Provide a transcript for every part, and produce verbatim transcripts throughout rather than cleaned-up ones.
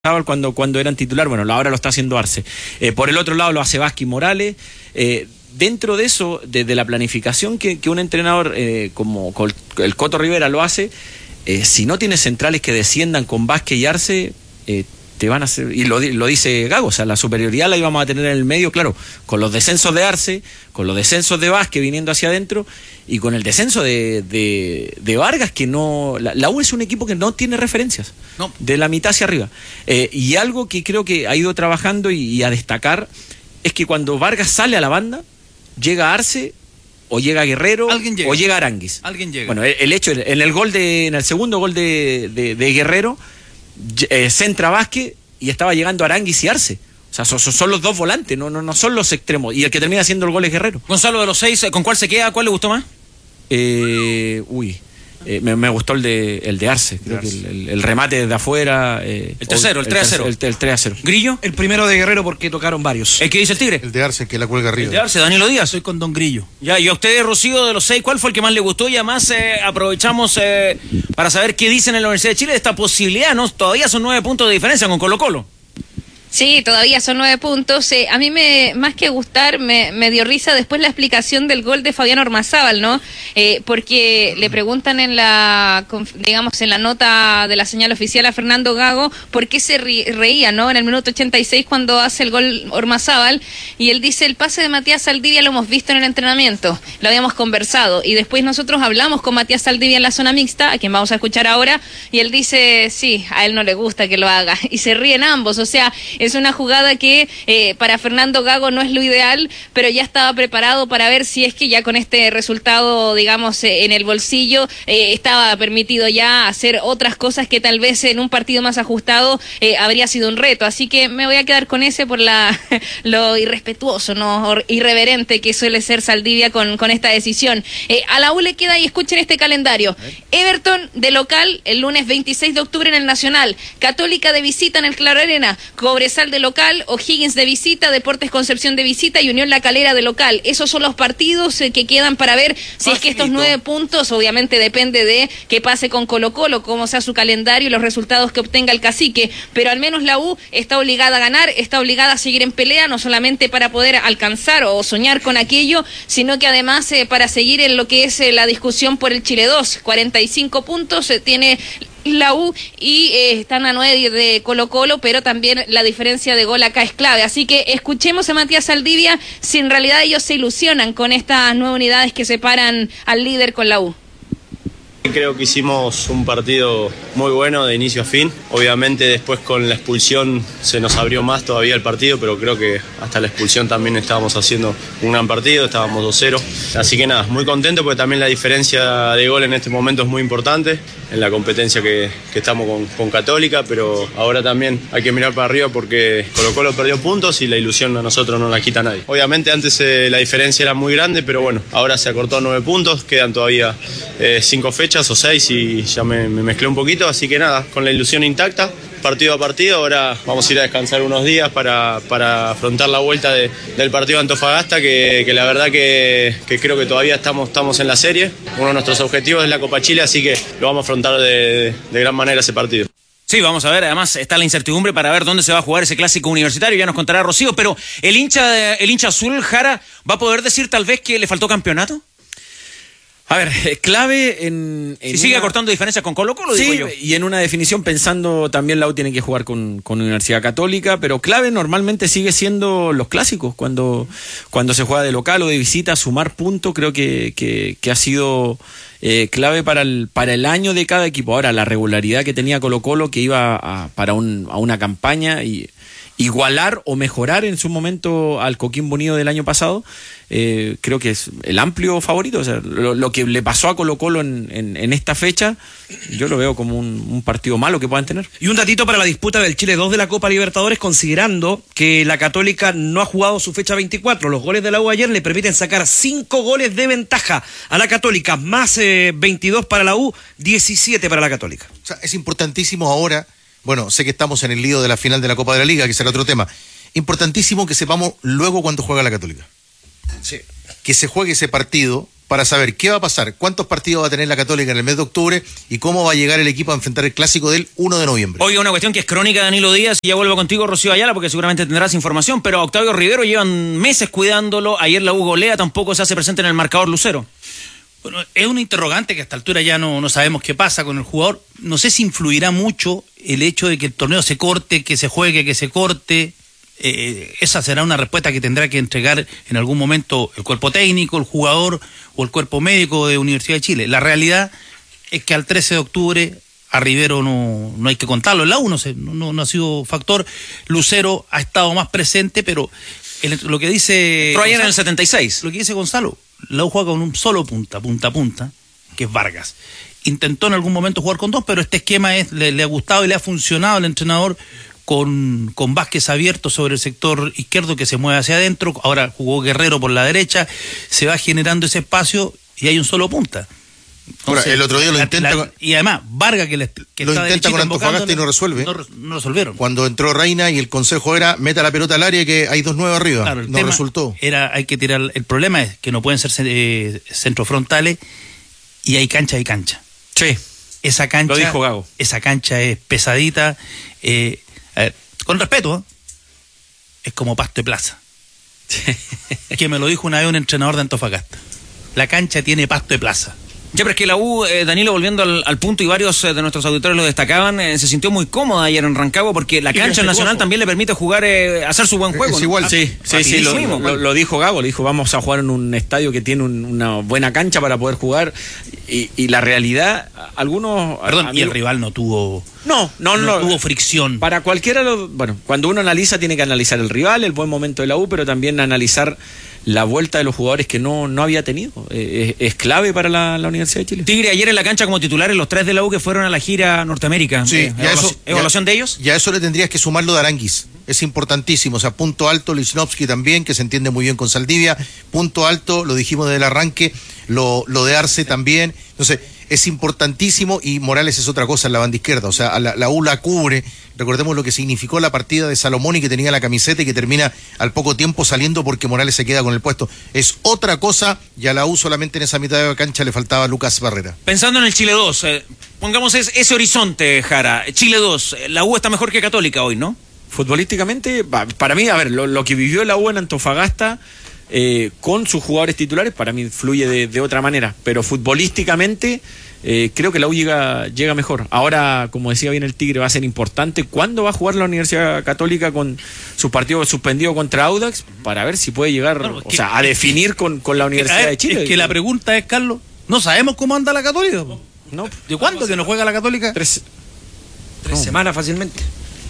Cuando, cuando eran titular, bueno, ahora lo está haciendo Arce. Eh, por el otro lado lo hace Vázquez Morales. Eh, dentro de eso, de, de la planificación que, que un entrenador eh, como el Coto Rivera lo hace, eh, si no tienes centrales que desciendan con Vázquez y Arce, eh, te van a hacer, y lo, lo dice Gago, o sea, la superioridad la íbamos a tener en el medio, claro, con los descensos de Arce, con los descensos de Vázquez viniendo hacia adentro, y con el descenso de, de, de Vargas, que no, la, la U es un equipo que no tiene referencias, no. De la mitad hacia arriba, eh, y algo que creo que ha ido trabajando y, y a destacar, es que cuando Vargas sale a la banda, llega Arce, o llega Guerrero, llega. o llega Aranguis. Alguien llega. Bueno, el, el hecho, en el gol de, en el segundo gol de, de, de Guerrero, eh, centra Vázquez y estaba llegando Aranguis y Arce. O sea, son, son los dos volantes, no, no, no son los extremos. Y el que termina haciendo el gol es Guerrero. Gonzalo, de los seis, ¿con cuál se queda? ¿Cuál le gustó más? Eh, uy, eh, me, me gustó el de el de Arce. Creo de Arce. que el, el, el remate de afuera. Eh, el tercero, el tres a cero. El, el tres a cero. ¿Grillo? El primero de Guerrero porque tocaron varios. ¿El que dice el Tigre? El de Arce, que la cuelga arriba. El de Arce, Danilo Díaz. Soy con Don Grillo. Ya, y a ustedes, Rocío, de los seis, ¿cuál fue el que más le gustó? Y además eh, aprovechamos eh, para saber qué dicen en la Universidad de Chile de esta posibilidad, ¿no? Todavía son nueve puntos de diferencia con Colo-Colo. Sí, todavía son nueve puntos. Eh, a mí, me más que gustar, me, me dio risa después la explicación del gol de Fabián Ormazábal, ¿no? Eh, porque le preguntan en la, digamos, en la nota de la señal oficial a Fernando Gago por qué se reía, ¿no? En el minuto ochenta y seis cuando hace el gol Ormazábal, y él dice, el pase de Matías Saldivia lo hemos visto en el entrenamiento, lo habíamos conversado, y después nosotros hablamos con Matías Saldivia en la zona mixta, a quien vamos a escuchar ahora, y él dice, sí, a él no le gusta que lo haga, y se ríen ambos, o sea, es una jugada que eh, para Fernando Gago no es lo ideal, pero ya estaba preparado para ver si es que ya con este resultado, digamos, eh, en el bolsillo, eh, estaba permitido ya hacer otras cosas que tal vez en un partido más ajustado eh, habría sido un reto. Así que me voy a quedar con ese por la lo irrespetuoso, no irreverente que suele ser Saldivia con, con esta decisión. Eh, a la U le queda, y escuchen este calendario, Everton de local el lunes veintiséis de octubre en el Nacional, Católica de visita en el Claro Arena, Cobresal de local, O'Higgins de visita, Deportes Concepción de visita y Unión La Calera de local. Esos son los partidos eh, que quedan para ver si Facilito. Es que estos nueve puntos, obviamente depende de qué pase con Colo-Colo, cómo sea su calendario y los resultados que obtenga el Cacique, pero al menos la U está obligada a ganar, está obligada a seguir en pelea, no solamente para poder alcanzar o soñar con aquello, sino que además eh, para seguir en lo que es eh, la discusión por el Chile dos, cuarenta y cinco puntos eh, tiene la U y eh, están a nueve de Colo-Colo, pero también la diferencia de gol acá es clave. Así que escuchemos a Matías Saldivia si en realidad ellos se ilusionan con estas nueve unidades que separan al líder con la U. Creo que hicimos un partido muy bueno de inicio a fin. Obviamente después con la expulsión se nos abrió más todavía el partido, pero creo que hasta la expulsión también estábamos haciendo un gran partido, estábamos dos cero. Así que nada, muy contento porque también la diferencia de gol en este momento es muy importante en la competencia que, que estamos con, con Católica, pero ahora también hay que mirar para arriba porque Colo-Colo perdió puntos y la ilusión a nosotros no la quita nadie. Obviamente antes eh, la diferencia era muy grande, pero bueno, ahora se acortó a nueve puntos, quedan todavía eh, cinco fechas o seis y ya me, me mezclé un poquito, así que nada, con la ilusión intacta, partido a partido. Ahora vamos a ir a descansar unos días para, para afrontar la vuelta de, del partido de Antofagasta, que, que la verdad que, que creo que todavía estamos, estamos en la serie. Uno de nuestros objetivos es la Copa Chile, así que lo vamos a afrontar de, de gran manera ese partido. Sí, vamos a ver, además está la incertidumbre para ver dónde se va a jugar ese clásico universitario, ya nos contará Rocío, pero el hincha, el hincha azul, Jara, ¿va a poder decir tal vez que le faltó campeonato? A ver, clave en... en si sigue una... acortando diferencias con Colo-Colo, sí, digo yo. Y en una definición pensando también la U tiene que jugar con, con Universidad Católica, pero clave normalmente sigue siendo los clásicos, cuando, cuando se juega de local o de visita, sumar puntos creo que, que, que ha sido eh, clave para el, para el año de cada equipo. Ahora, la regularidad que tenía Colo-Colo, que iba a, para un, a una campaña y igualar o mejorar en su momento al Coquimbo Unido del año pasado, eh, creo que es el amplio favorito. O sea, lo, lo que le pasó a Colo-Colo en, en, en esta fecha, yo lo veo como un, un partido malo que puedan tener. Y un datito para la disputa del Chile dos de la Copa Libertadores, considerando que la Católica no ha jugado su fecha veinticuatro. Los goles de la U ayer le permiten sacar cinco goles de ventaja a la Católica, más eh, veintidós para la U, diecisiete para la Católica. O sea, es importantísimo ahora. Bueno, sé que estamos en el lío de la final de la Copa de la Liga, que será otro tema. Importantísimo que sepamos luego cuándo juega la Católica. Sí. Que que se juegue ese partido para saber qué va a pasar, cuántos partidos va a tener la Católica en el mes de octubre y cómo va a llegar el equipo a enfrentar el clásico del uno de noviembre. Oiga, una cuestión que es crónica, Danilo Díaz, y ya vuelvo contigo, Rocío Ayala, porque seguramente tendrás información, pero a Octavio Rivero llevan meses cuidándolo, ayer la U golea, tampoco se hace presente en el marcador lucero. Bueno, es una interrogante que a esta altura ya no, no sabemos qué pasa con el jugador. No sé si influirá mucho el hecho de que el torneo se corte, que se juegue, que se corte. Eh, esa será una respuesta que tendrá que entregar en algún momento el cuerpo técnico, el jugador o el cuerpo médico de Universidad de Chile. La realidad es que al trece de octubre a Rivero no, no hay que contarlo. En la U no, se, no, no ha sido factor. Lucero ha estado más presente, pero el, lo que dice... Pero ayer en el setenta y seis. Lo que dice Gonzalo, la U juega con un solo punta, punta a punta, que es Vargas. Intentó en algún momento jugar con dos, pero este esquema es, le, le ha gustado y le ha funcionado al entrenador con, con Vázquez abierto sobre el sector izquierdo que se mueve hacia adentro. Ahora jugó Guerrero por la derecha, se va generando ese espacio y hay un solo punta. Entonces, ahora, el otro día lo la, intenta la, con, y además Vargas que, le, que lo está intenta con Antofagasta y no resuelve. No, no resolvieron. Cuando entró Reina y el consejo era meta la pelota al área, que hay dos nueve arriba. Claro, no resultó. Era, hay que tirar. El problema es que no pueden ser eh, centrofrontales y hay cancha y cancha. Sí. Esa cancha. Lo dijo Gago. Esa cancha es pesadita. Eh, eh, con respeto, ¿eh? Es como pasto de plaza. Que me lo dijo una vez un entrenador de Antofagasta. La cancha tiene pasto de plaza. Ya, pero es que la U, eh, Danilo, volviendo al, al punto, y varios eh, de nuestros auditores lo destacaban, eh, se sintió muy cómoda ayer en Rancagua porque la cancha nacional también le permite jugar, eh, hacer su buen juego. Es ¿no? igual. Sí, sí, sí, lo, lo, lo dijo Gago, le dijo vamos a jugar en un estadio que tiene un, una buena cancha para poder jugar y, y la realidad, algunos... Perdón, a, y el rival no tuvo... No, no, no, no tuvo fricción. Para cualquiera, lo, bueno, cuando uno analiza tiene que analizar el rival, el buen momento de la U, pero también analizar la vuelta de los jugadores que no, no había tenido. Eh, es, es clave para la, la Universidad de Chile. Tigre, ayer en la cancha como titulares los tres de la U que fueron a la gira Norteamérica. Sí, eh, ya evaluación, eso, ¿evaluación ya, de ellos? Ya eso le tendrías que sumarlo de Aranguis. Es importantísimo, o sea, punto alto Lichnowsky también, que se entiende muy bien con Saldivia, punto alto, lo dijimos desde el arranque, lo, lo de Arce también, entonces es importantísimo y Morales es otra cosa en la banda izquierda, o sea, la, la U la cubre, recordemos lo que significó la partida de Salomón y que tenía la camiseta y que termina al poco tiempo saliendo porque Morales se queda con el puesto, es otra cosa y a la U solamente en esa mitad de la cancha le faltaba Lucas Barrera. Pensando en el Chile dos, eh, pongamos ese, ese horizonte, Jara, Chile dos, la U está mejor que Católica hoy, ¿no? Futbolísticamente, para mí, a ver, lo, lo que vivió la U en Antofagasta eh, con sus jugadores titulares, para mí fluye de, de otra manera, pero futbolísticamente eh, creo que la U llega, llega mejor. Ahora, como decía bien el Tigre, va a ser importante cuándo va a jugar la Universidad Católica con su partido suspendido contra Audax, para ver si puede llegar, claro, o que, sea, a definir con, con la Universidad ver, de Chile. Es que la pregunta es, Carlos, ¿no sabemos cómo anda la Católica? No, ¿De cuándo que no juega la Católica? Tres, Tres no. semanas fácilmente.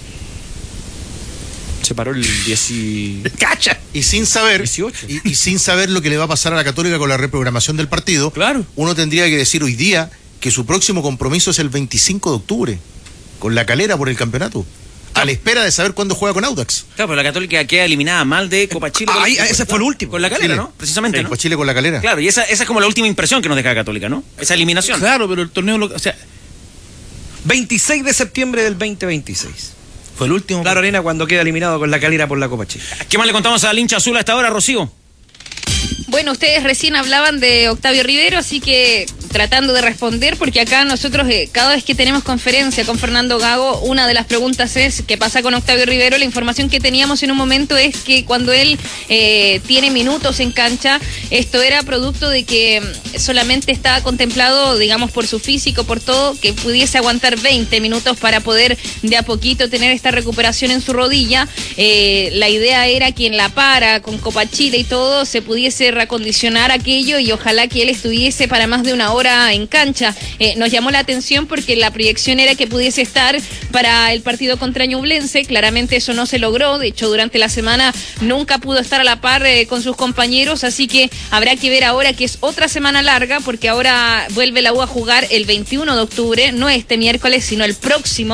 Se paró el diez y... ¡Cacha! Y sin saber dieciocho. y, y sin saber lo que le va a pasar a la Católica con la reprogramación del partido, Claro. uno tendría que decir hoy día que su próximo compromiso es el veinticinco de octubre, con la Calera por el campeonato, a la espera de saber cuándo juega con Audax. Claro, pero la Católica queda eliminada mal de Copa Chile. Ah, ahí, ese fue el último. Con la Calera, Chile. ¿no? Precisamente, Sí, ¿no? pues Chile con la Calera. Claro, y esa, esa es como la última impresión que nos deja la Católica, ¿no? Esa eliminación. Claro, pero el torneo, lo, o sea, veintiséis de septiembre del veinte veintiséis. fue el último. Claro, Arena, cuando queda eliminado con la Calera por la Copa Chile. ¿Qué más le contamos al hincha azul a esta hora, Rocío? Bueno, ustedes recién hablaban de Octavio Rivero, así que tratando de responder, porque acá nosotros eh, cada vez que tenemos conferencia con Fernando Gago, una de las preguntas es ¿qué pasa con Octavio Rivero? La información que teníamos en un momento es que cuando él eh, tiene minutos en cancha, esto era producto de que solamente estaba contemplado, digamos, por su físico, por todo, que pudiese aguantar veinte minutos para poder de a poquito tener esta recuperación en su rodilla. Eh, la idea era que en la para, con Copa Chile y todo, se pudiese reacondicionar aquello y ojalá que él estuviese para más de una hora en cancha. Eh, nos llamó la atención porque la proyección era que pudiese estar para el partido contra Ñublense. Claramente eso no se logró. De hecho, durante la semana nunca pudo estar a la par eh, con sus compañeros, así que habrá que ver ahora que es otra semana larga, porque ahora vuelve la U a jugar el veintiuno de octubre, no este miércoles, sino el próximo.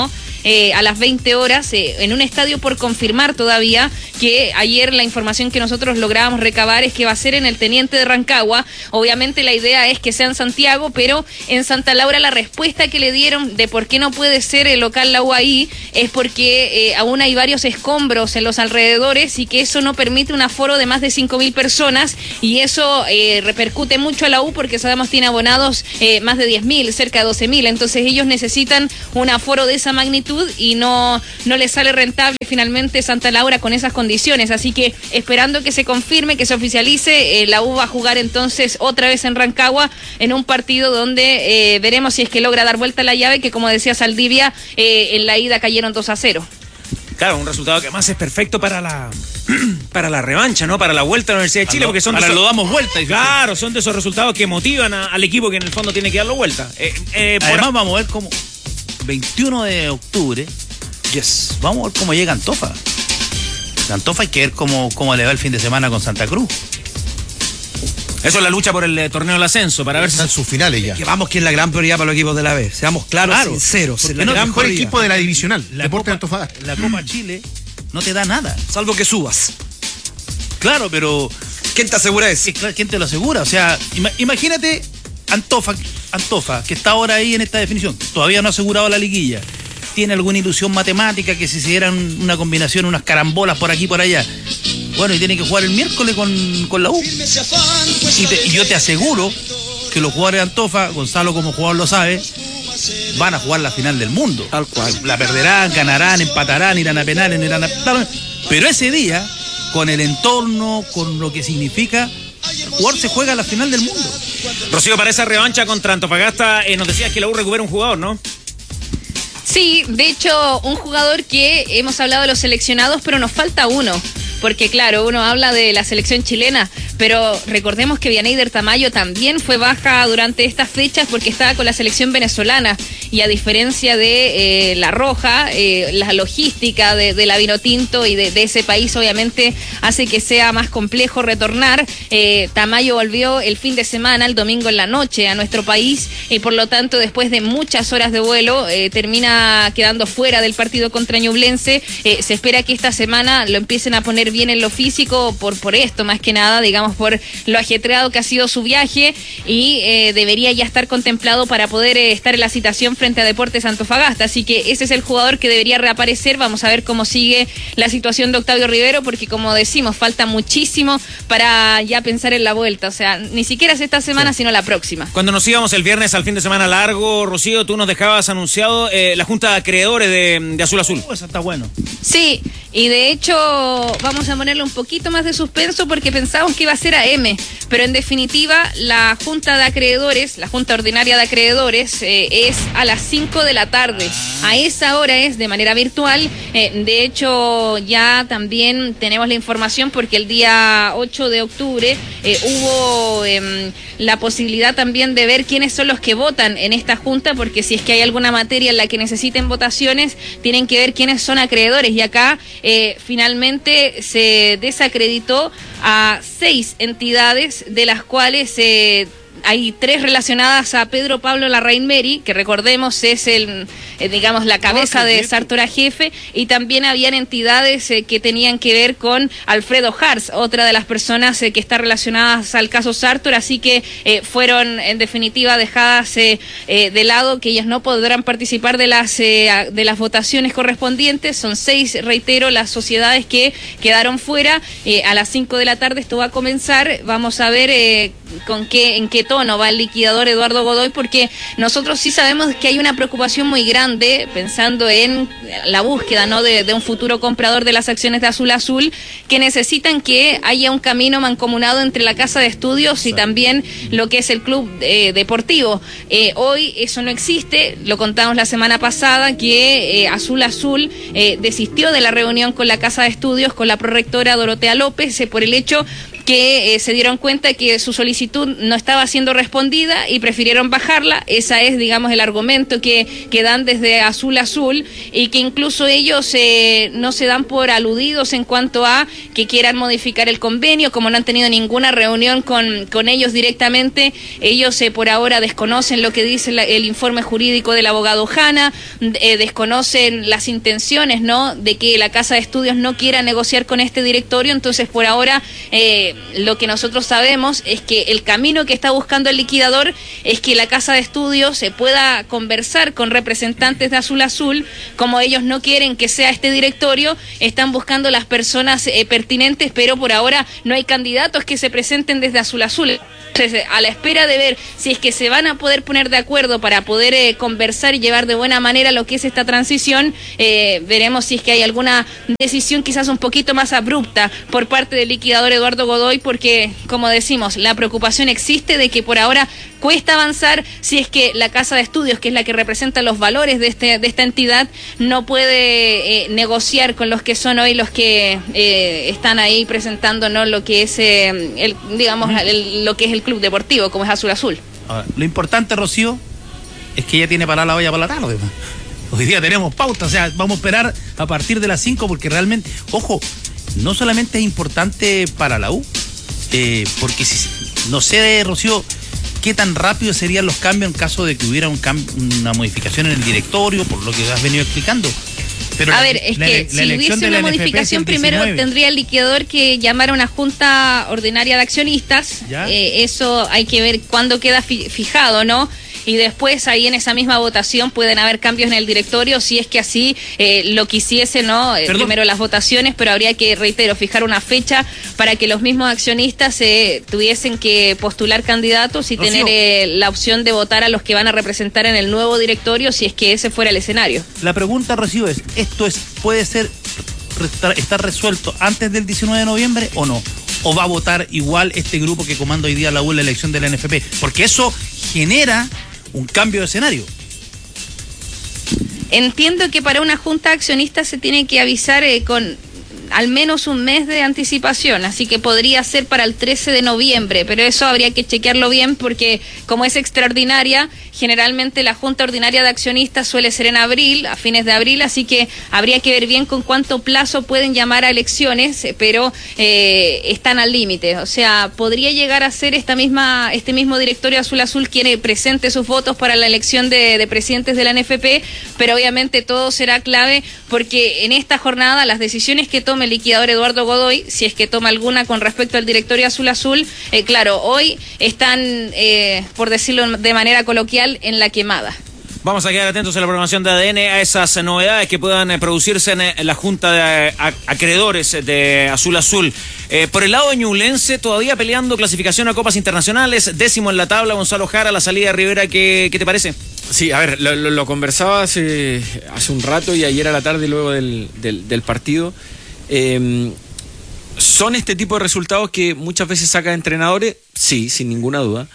eh, a las veinte horas eh, en un estadio por confirmar todavía, que ayer la información que nosotros lográbamos recabar es que va a ser en el Teniente de Rancagua. Obviamente la idea es que sea en Santiago, pero en Santa Laura la respuesta que le dieron de por qué no puede ser el local la U ahí es porque eh, aún hay varios escombros en los alrededores y que eso no permite un aforo de más de cinco mil personas, y eso eh, repercute mucho a la U porque sabemos tiene abonados eh, más de diez mil, cerca de doce mil, entonces ellos necesitan un aforo de esa magnitud y no, no les sale rentable finalmente Santa Laura con esas condiciones, así que esperando que se confirme, que se oficialice, eh, la U va a jugar entonces otra vez en Rancagua en un partido donde eh, veremos si es que logra dar vuelta a la llave, que como decía Saldivia, eh, en la ida cayeron dos a cero. Claro, un resultado que más es perfecto para la para la revancha, ¿no? Para la vuelta a la Universidad de Chile, porque son Ahora de esos, lo damos vuelta. claro, son de esos resultados que motivan a, al equipo que en el fondo tiene que darlo vuelta. Eh, eh, por- Además vamos a ver cómo veintiuno de octubre, yes, vamos a ver cómo llega Antofa. Antofa hay que ver cómo, cómo le va el fin de semana con Santa Cruz. Eso es la lucha por el eh, torneo del ascenso, para ver si Están sus finales ya. Que vamos, que es la gran prioridad para los equipos de la B. Seamos claros, Claro, sinceros. porque Es la no, gran mejor prioridad. equipo de la divisional, La Deportes Copa, Antofagasta. la Copa Chile no te da nada. Salvo que subas. Claro, pero ¿Quién te asegura eso? Sí, claro, ¿quién te lo asegura? O sea, ima- imagínate Antofa, Antofa, que está ahora ahí en esta definición, todavía no ha asegurado la liguilla. Tiene alguna ilusión matemática que si se dieran una combinación, unas carambolas por aquí y por allá. Bueno, y tiene que jugar el miércoles con, con la U. Y, te- y yo te aseguro que los jugadores de Antofa, Gonzalo como jugador lo sabe, van a jugar la final del mundo. Tal cual. La perderán, ganarán, empatarán, irán a penales, no irán a... Pero ese día, con el entorno, con lo que significa, el jugador se juega la final del mundo. Rocío, para esa revancha contra Antofagasta, eh, nos decías que la U recupera un jugador, ¿no? Sí, de hecho, un jugador que hemos hablado de los seleccionados, pero nos falta uno. Porque claro, uno habla de la selección chilena, pero recordemos que Vianeyder Tamayo también fue baja durante estas fechas porque estaba con la selección venezolana. Y a diferencia de eh, La Roja, eh, la logística de, de la Vinotinto y de, de ese país obviamente hace que sea más complejo retornar. Eh, Tamayo volvió el fin de semana, el domingo en la noche, a nuestro país y por lo tanto después de muchas horas de vuelo eh, termina quedando fuera del partido contra Ñublense. Eh, se espera que esta semana lo empiecen a poner bien en lo físico por, por esto, más que nada, digamos, por lo ajetreado que ha sido su viaje y eh, debería ya estar contemplado para poder eh, estar en la citación frente a Deportes Antofagasta. Así que ese es el jugador que debería reaparecer. Vamos a ver cómo sigue la situación de Octavio Rivero, porque como decimos, falta muchísimo para ya pensar en la vuelta. O sea, ni siquiera es esta semana, sí, sino la próxima. Cuando nos íbamos el viernes al fin de semana largo, Rocío, tú nos dejabas anunciado eh, la Junta de Acreedores de, de Azul Azul. Oh, eso está bueno. Sí, y de hecho vamos a ponerle un poquito más de suspenso porque pensábamos que iba a ser a M, pero en definitiva la Junta de Acreedores, la Junta Ordinaria de Acreedores eh, es a las cinco de la tarde. A esa hora es de manera virtual. Eh, de hecho ya también tenemos la información porque el día ocho de octubre eh, hubo eh, la posibilidad también de ver quiénes son los que votan en esta Junta, porque si es que hay alguna materia en la que necesiten votaciones, tienen que ver quiénes son acreedores. Y acá eh, finalmente se desacreditó a seis entidades, de las cuales eh, hay tres relacionadas a Pedro Pablo Larraín Meri, que recordemos es el, eh, digamos, la cabeza de Sartora Jefe, y también habían entidades eh, que tenían que ver con Alfredo Hars, otra de las personas eh, que está relacionadas al caso Sartor, así que eh, fueron en definitiva dejadas eh, eh, de lado, que ellas no podrán participar de las eh, de las votaciones correspondientes. Son seis, reitero, las sociedades que quedaron fuera. Eh, a las cinco de la tarde esto va a comenzar. Vamos a ver eh, con qué, en qué tono va el liquidador Eduardo Godoy, porque nosotros sí sabemos que hay una preocupación muy grande pensando en la búsqueda, ¿no?, de, de un futuro comprador de las acciones de Azul Azul, que necesitan que haya un camino mancomunado entre la casa de estudios y también lo que es el club eh, deportivo. Eh, hoy eso no existe, lo contamos la semana pasada, que eh, Azul Azul eh, desistió de la reunión con la casa de estudios, con la prorectora Dorotea López, eh, por el hecho que eh, se dieron cuenta que su solicitud no estaba siendo respondida y prefirieron bajarla. Esa es, digamos, el argumento que, que dan desde Azul Azul, y que incluso ellos eh, no se dan por aludidos en cuanto a que quieran modificar el convenio. Como no han tenido ninguna reunión con, con ellos directamente, ellos eh, por ahora desconocen lo que dice la, el informe jurídico del abogado Jana, eh, desconocen las intenciones, ¿no?, de que la Casa de Estudios no quiera negociar con este directorio. Entonces, por ahora, eh, lo que nosotros sabemos es que el camino que está buscando el liquidador es que la Casa de Estudios se pueda conversar con representantes de Azul Azul. Como ellos no quieren que sea este directorio, están buscando las personas eh, pertinentes, pero por ahora no hay candidatos que se presenten desde Azul Azul. Entonces, a la espera de ver si es que se van a poder poner de acuerdo para poder eh, conversar y llevar de buena manera lo que es esta transición, eh, veremos si es que hay alguna decisión quizás un poquito más abrupta por parte del liquidador Eduardo Godoy, porque, como decimos, la preocupación existe de que por ahora cuesta avanzar si es que la Casa de Estudios, que es la que representa los valores de este de esta entidad, no puede eh, negociar con los que son hoy los que eh, están ahí presentando, ¿no?, lo que es eh, el, digamos, el, lo que es el club deportivo, como es Azul Azul. Ahora, lo importante, Rocío, es que ella tiene para la olla para la tarde. Hoy día tenemos pauta, o sea, vamos a esperar a partir de las cinco, porque realmente, ojo, no solamente es importante para la U, eh, porque si, no sé, Rocío, qué tan rápido serían los cambios en caso de que hubiera un cambio, una modificación en el directorio, por lo que has venido explicando. Pero a la, ver, es la, que la si hubiese una modificación, primero tendría el liquidador que llamar a una junta ordinaria de accionistas. Eh, eso hay que ver cuándo queda fi fijado, ¿no? Y después ahí en esa misma votación pueden haber cambios en el directorio, si es que así eh, lo quisiese, ¿no? Eh, primero las votaciones, pero habría que, reitero, fijar una fecha para que los mismos accionistas eh, tuviesen que postular candidatos y Rocío, tener eh, la opción de votar a los que van a representar en el nuevo directorio, si es que ese fuera el escenario. La pregunta, Rocío, es, ¿esto es puede ser estar resuelto antes del diecinueve de noviembre o no? ¿O va a votar igual este grupo que comanda hoy día la U en la elección de la N F P? Porque eso genera un cambio de escenario. Entiendo que para una junta de accionistas se tiene que avisar eh, con al menos un mes de anticipación, así que podría ser para el trece de noviembre, pero eso habría que chequearlo bien, porque como es extraordinaria, generalmente la junta ordinaria de accionistas suele ser en abril, a fines de abril, así que habría que ver bien con cuánto plazo pueden llamar a elecciones, pero eh, están al límite. O sea, podría llegar a ser esta misma este mismo directorio Azul Azul quien presente sus votos para la elección de, de presidentes de la N F P, pero obviamente todo será clave, porque en esta jornada las decisiones que tome el liquidador Eduardo Godoy, si es que toma alguna con respecto al directorio Azul Azul, eh, claro, hoy están, eh, por decirlo de manera coloquial, en la quemada. Vamos a quedar atentos en la programación de A D N a esas novedades que puedan eh, producirse en, en la Junta de a, Acreedores de Azul Azul. Eh, por el lado de Ñublense, todavía peleando clasificación a Copas Internacionales, décimo en la tabla, Gonzalo Jara, la salida de Rivera, ¿qué, qué te parece? Sí, a ver, lo, lo, lo conversaba hace, hace un rato y ayer a la tarde luego del, del, del partido. Eh, ¿Son este tipo de resultados que muchas veces sacan entrenadores? Sí, sin ninguna duda.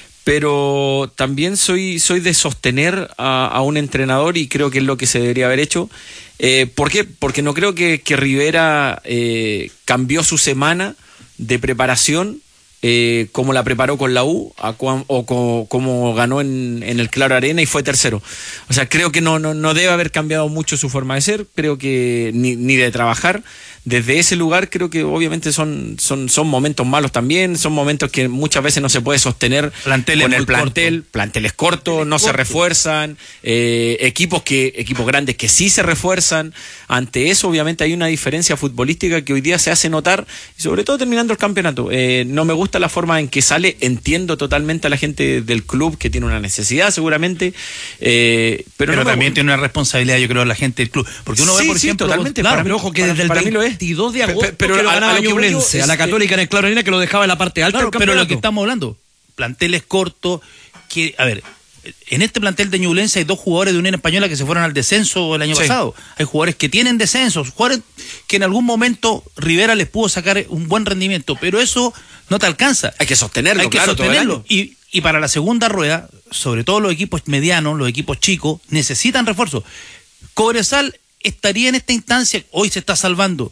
Pero también soy, soy de sostener a, a un entrenador, y creo que es lo que se debería haber hecho. Eh, ¿Por qué? Porque no creo que, que Rivera eh, cambió su semana de preparación eh, como la preparó con la U a, o co, como ganó en, en el Claro Arena y fue tercero. O sea, creo que no, no, no debe haber cambiado mucho su forma de ser, creo que ni, ni de trabajar. Desde ese lugar creo que obviamente son, son, son momentos malos también, son momentos que muchas veces no se puede sostener plantel con el plantel, corto. planteles cortos, no corto. se refuerzan, eh, equipos que equipos grandes que sí se refuerzan. Ante eso obviamente hay una diferencia futbolística que hoy día se hace notar, y sobre todo terminando el campeonato. Eh, no me gusta la forma en que sale, entiendo totalmente a la gente del club que tiene una necesidad seguramente, eh, pero, pero no también tiene una responsabilidad, yo creo, la gente del club, porque uno sí, ve por sí, ejemplo, totalmente, claro, para, pero ojo que para, desde el para mí lo es. veintidós de agosto pero, pero que lo a, ganaba a lo que Ñublense, es, a la Católica en el Claro Arena, que lo dejaba en la parte alta claro, del campeonato. Pero lo que estamos hablando, planteles cortos, que, a ver, en este plantel de Ñublense hay dos jugadores de Unión Española que se fueron al descenso el año sí. pasado. Hay jugadores que tienen descensos, jugadores que en algún momento Rivera les pudo sacar un buen rendimiento, pero eso no te alcanza. Hay que sostenerlo, hay que claro, sostenerlo. Y, y para la segunda rueda, sobre todo los equipos medianos, los equipos chicos, necesitan refuerzo. Cobresal estaría en esta instancia, hoy se está salvando.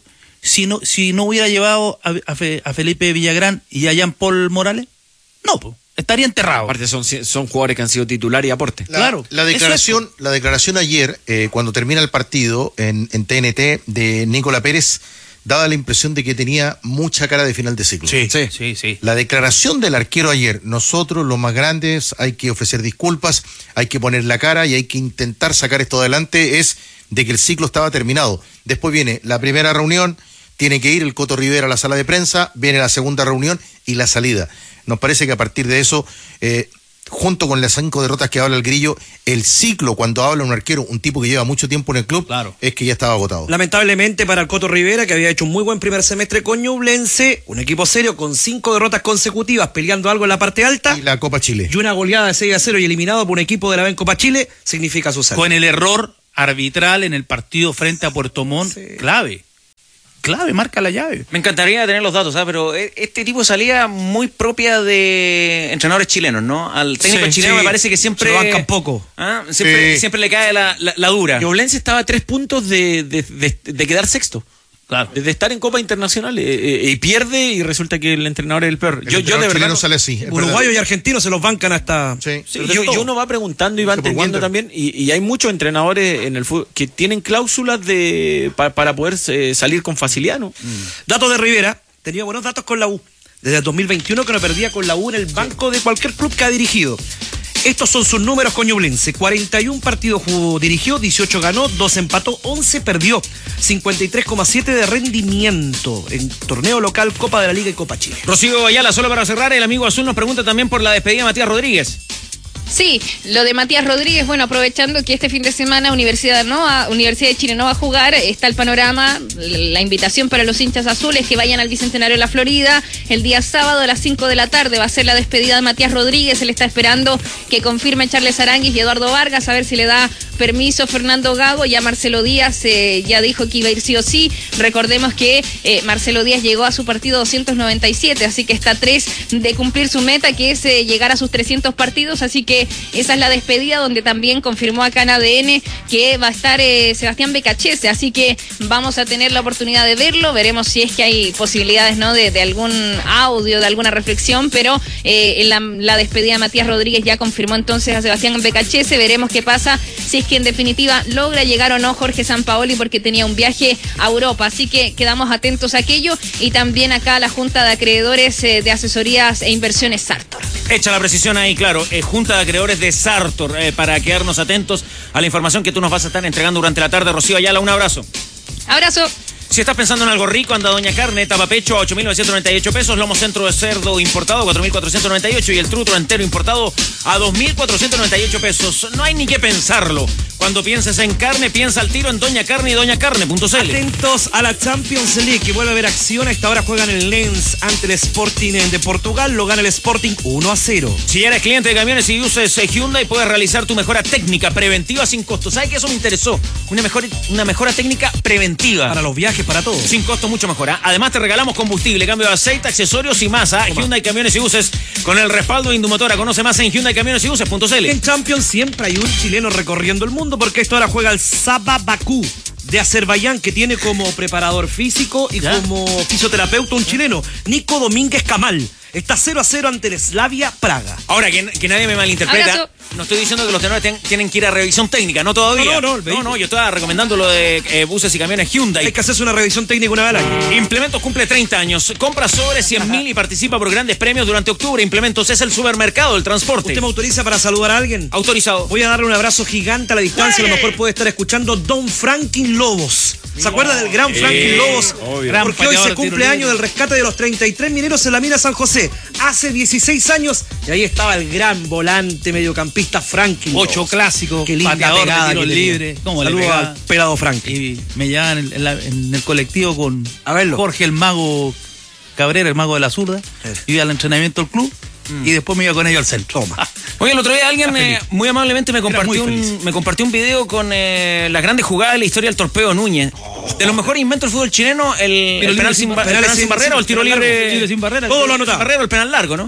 si no, si no hubiera llevado a, a, Fe, a Felipe Villagrán y a Jean-Paul Morales? No, pues. Estaría enterrado. Aparte son, son jugadores que han sido titular y aporte. La, claro. La declaración, la declaración ayer, eh, cuando termina el partido en, en T N T de Nicola Pérez, daba la impresión de que tenía mucha cara de final de ciclo. Sí, sí, sí, sí. La declaración del arquero ayer, nosotros los más grandes hay que ofrecer disculpas, hay que poner la cara y hay que intentar sacar esto adelante, es de que el ciclo estaba terminado. Después viene la primera reunión, tiene que ir el Coto Rivera a la sala de prensa, viene la segunda reunión y la salida. Nos parece que a partir de eso, eh, junto con las cinco derrotas que habla el Grillo, el ciclo, cuando habla un arquero, un tipo que lleva mucho tiempo en el club, claro, es que ya estaba agotado. Lamentablemente para el Coto Rivera, que había hecho un muy buen primer semestre con Ñublense, un equipo serio con cinco derrotas consecutivas, peleando algo en la parte alta. Y la Copa Chile. Y una goleada de seis a cero y eliminado por un equipo de la B en Copa Chile, significa su salida. Con el error arbitral en el partido frente a Puerto Montt, sí. clave. Clave, marca la llave. Me encantaría tener los datos, ¿sabes? Pero este tipo de salida muy propia de entrenadores chilenos, ¿no? Al técnico sí, chileno sí. me parece que siempre... Se lo bancan poco. ¿Ah? Siempre, sí. siempre le cae la, la, la dura. Ñublense estaba a tres puntos de, de, de, de quedar sexto. Claro. De estar en Copa Internacional eh, eh, y pierde y resulta que el entrenador es el peor. El yo, yo de verdad no sale así. Uruguayos y argentinos se los bancan hasta... Sí. Sí, y, y uno va preguntando y va entendiendo también, y, y hay muchos entrenadores en el fútbol que tienen cláusulas de pa, para poder eh, salir con facilidad, ¿no? Mm. Datos de Rivera, tenía buenos datos con la U. Desde el dos mil veintiuno que no perdía con la U en el banco de cualquier club que ha dirigido. Estos son sus números con Ñublense. cuarenta y uno partidos jugó, dirigió, dieciocho ganó, dos empató, once perdió. cincuenta y tres coma siete de rendimiento en torneo local, Copa de la Liga y Copa Chile. Rocío Ayala, solo para cerrar, el amigo Azul nos pregunta también por la despedida de Matías Rodríguez. Sí, lo de Matías Rodríguez, bueno, aprovechando que este fin de semana Universidad no va, Universidad de Chile no va a jugar, está el panorama, la invitación para los hinchas azules que vayan al Bicentenario de la Florida, el día sábado a las cinco de la tarde va a ser la despedida de Matías Rodríguez, él está esperando que confirme Charles Aranguis y Eduardo Vargas, a ver si le da permiso Fernando Gago, ya Marcelo Díaz eh, ya dijo que iba a ir sí o sí, recordemos que eh, Marcelo Díaz llegó a su partido doscientos noventa y siete, así que está a tres de cumplir su meta, que es eh, llegar a sus trescientos partidos, así que esa es la despedida donde también confirmó acá en A D N que va a estar eh, Sebastián Becachese, así que vamos a tener la oportunidad de verlo, veremos si es que hay posibilidades, ¿no? de, de algún audio, de alguna reflexión, pero eh, en la, la despedida de Matías Rodríguez ya confirmó entonces a Sebastián Becachese, veremos qué pasa, si es que en definitiva logra llegar o no Jorge Sampaoli porque tenía un viaje a Europa, así que quedamos atentos a aquello y también acá la Junta de Acreedores eh, de Asesorías e Inversiones Sartor. Hecha la precisión ahí, claro, eh, Junta de Acreedores de Sartor, eh, para quedarnos atentos a la información que tú nos vas a estar entregando durante la tarde. Rocío Ayala, un abrazo. Abrazo. Si estás pensando en algo rico, anda Doña Carne, tapa pecho a ocho mil novecientos noventa y ocho pesos, lomo centro de cerdo importado a cuatro mil cuatrocientos noventa y ocho y el trutro entero importado a dos mil cuatrocientos noventa y ocho pesos. No hay ni que pensarlo. Cuando pienses en carne, piensa al tiro en Doña Carne y doña carne punto c l. Atentos a la Champions League, que vuelve a haber acción. A esta hora juegan el Lens ante el Sporting de Portugal. Lo gana el Sporting uno a cero. Si eres cliente de camiones y uses Hyundai, puedes realizar tu mejora técnica preventiva sin costo. ¿Sabes qué? Eso me interesó. Una, mejor, una mejora técnica preventiva. Para los viajes, para todos. Sin costo, mucho mejor. ¿eh? Además, te regalamos combustible, cambio de aceite, accesorios y más. ¿eh? Hyundai Camiones y Buses con el respaldo de Indumotora. Conoce más en Hyundai Camiones y Buses punto c l. En Champions siempre hay un chileno recorriendo el mundo porque esta hora juega el Sabah Bakú de Azerbaiyán, que tiene como preparador físico y ¿Ya? como fisioterapeuta un chileno, Nico Domínguez Camal. Está cero a cero ante el Slavia Praga. Ahora, que, que nadie me malinterpreta. Abrazo. No estoy diciendo que los tenores ten, tienen que ir a revisión técnica, no todavía. No, no, no, no, no, yo estaba recomendando lo de eh, buses y camiones Hyundai. Hay que hacerse una revisión técnica una vez al año. Implementos cumple treinta años. Compra sobre cien mil y participa por grandes premios durante octubre. Implementos es el supermercado del transporte. ¿Usted me autoriza para saludar a alguien? Autorizado. Voy a darle un abrazo gigante a la distancia. A lo mejor puede estar escuchando Don Franklin Lobos. ¿Se acuerda del gran Franklin eh, Lobos? Obvio. Porque hoy se cumple año del rescate de los treinta y tres mineros en la mina San José. Hace dieciséis años. Y ahí estaba el gran volante mediocampista Franklin Lobos. Ocho clásicos, Qué linda pateador pegada de tiros que tenía. libres. ¿Cómo le Saludos pegaba? al pelado Franklin. Y me llevaban en, en la- en el colectivo con A verlo. Jorge el Mago Cabrera, el Mago de la Zurda. Eso. Iba al entrenamiento del club y después me iba con ellos al centro. Toma. Oye, el otro día alguien eh, muy amablemente me muy compartió, feliz. un, me compartió un video con eh, las grandes jugadas de la historia del Torpedo Núñez. De los mejores inventos del fútbol chileno, el, el libre penal sin sin, bar- ba- el penales penal sin sin- barrera o el tiro penal largo, libre. libre sin barrera. Todo lo Sin anotado. barrera o el penal largo, ¿no?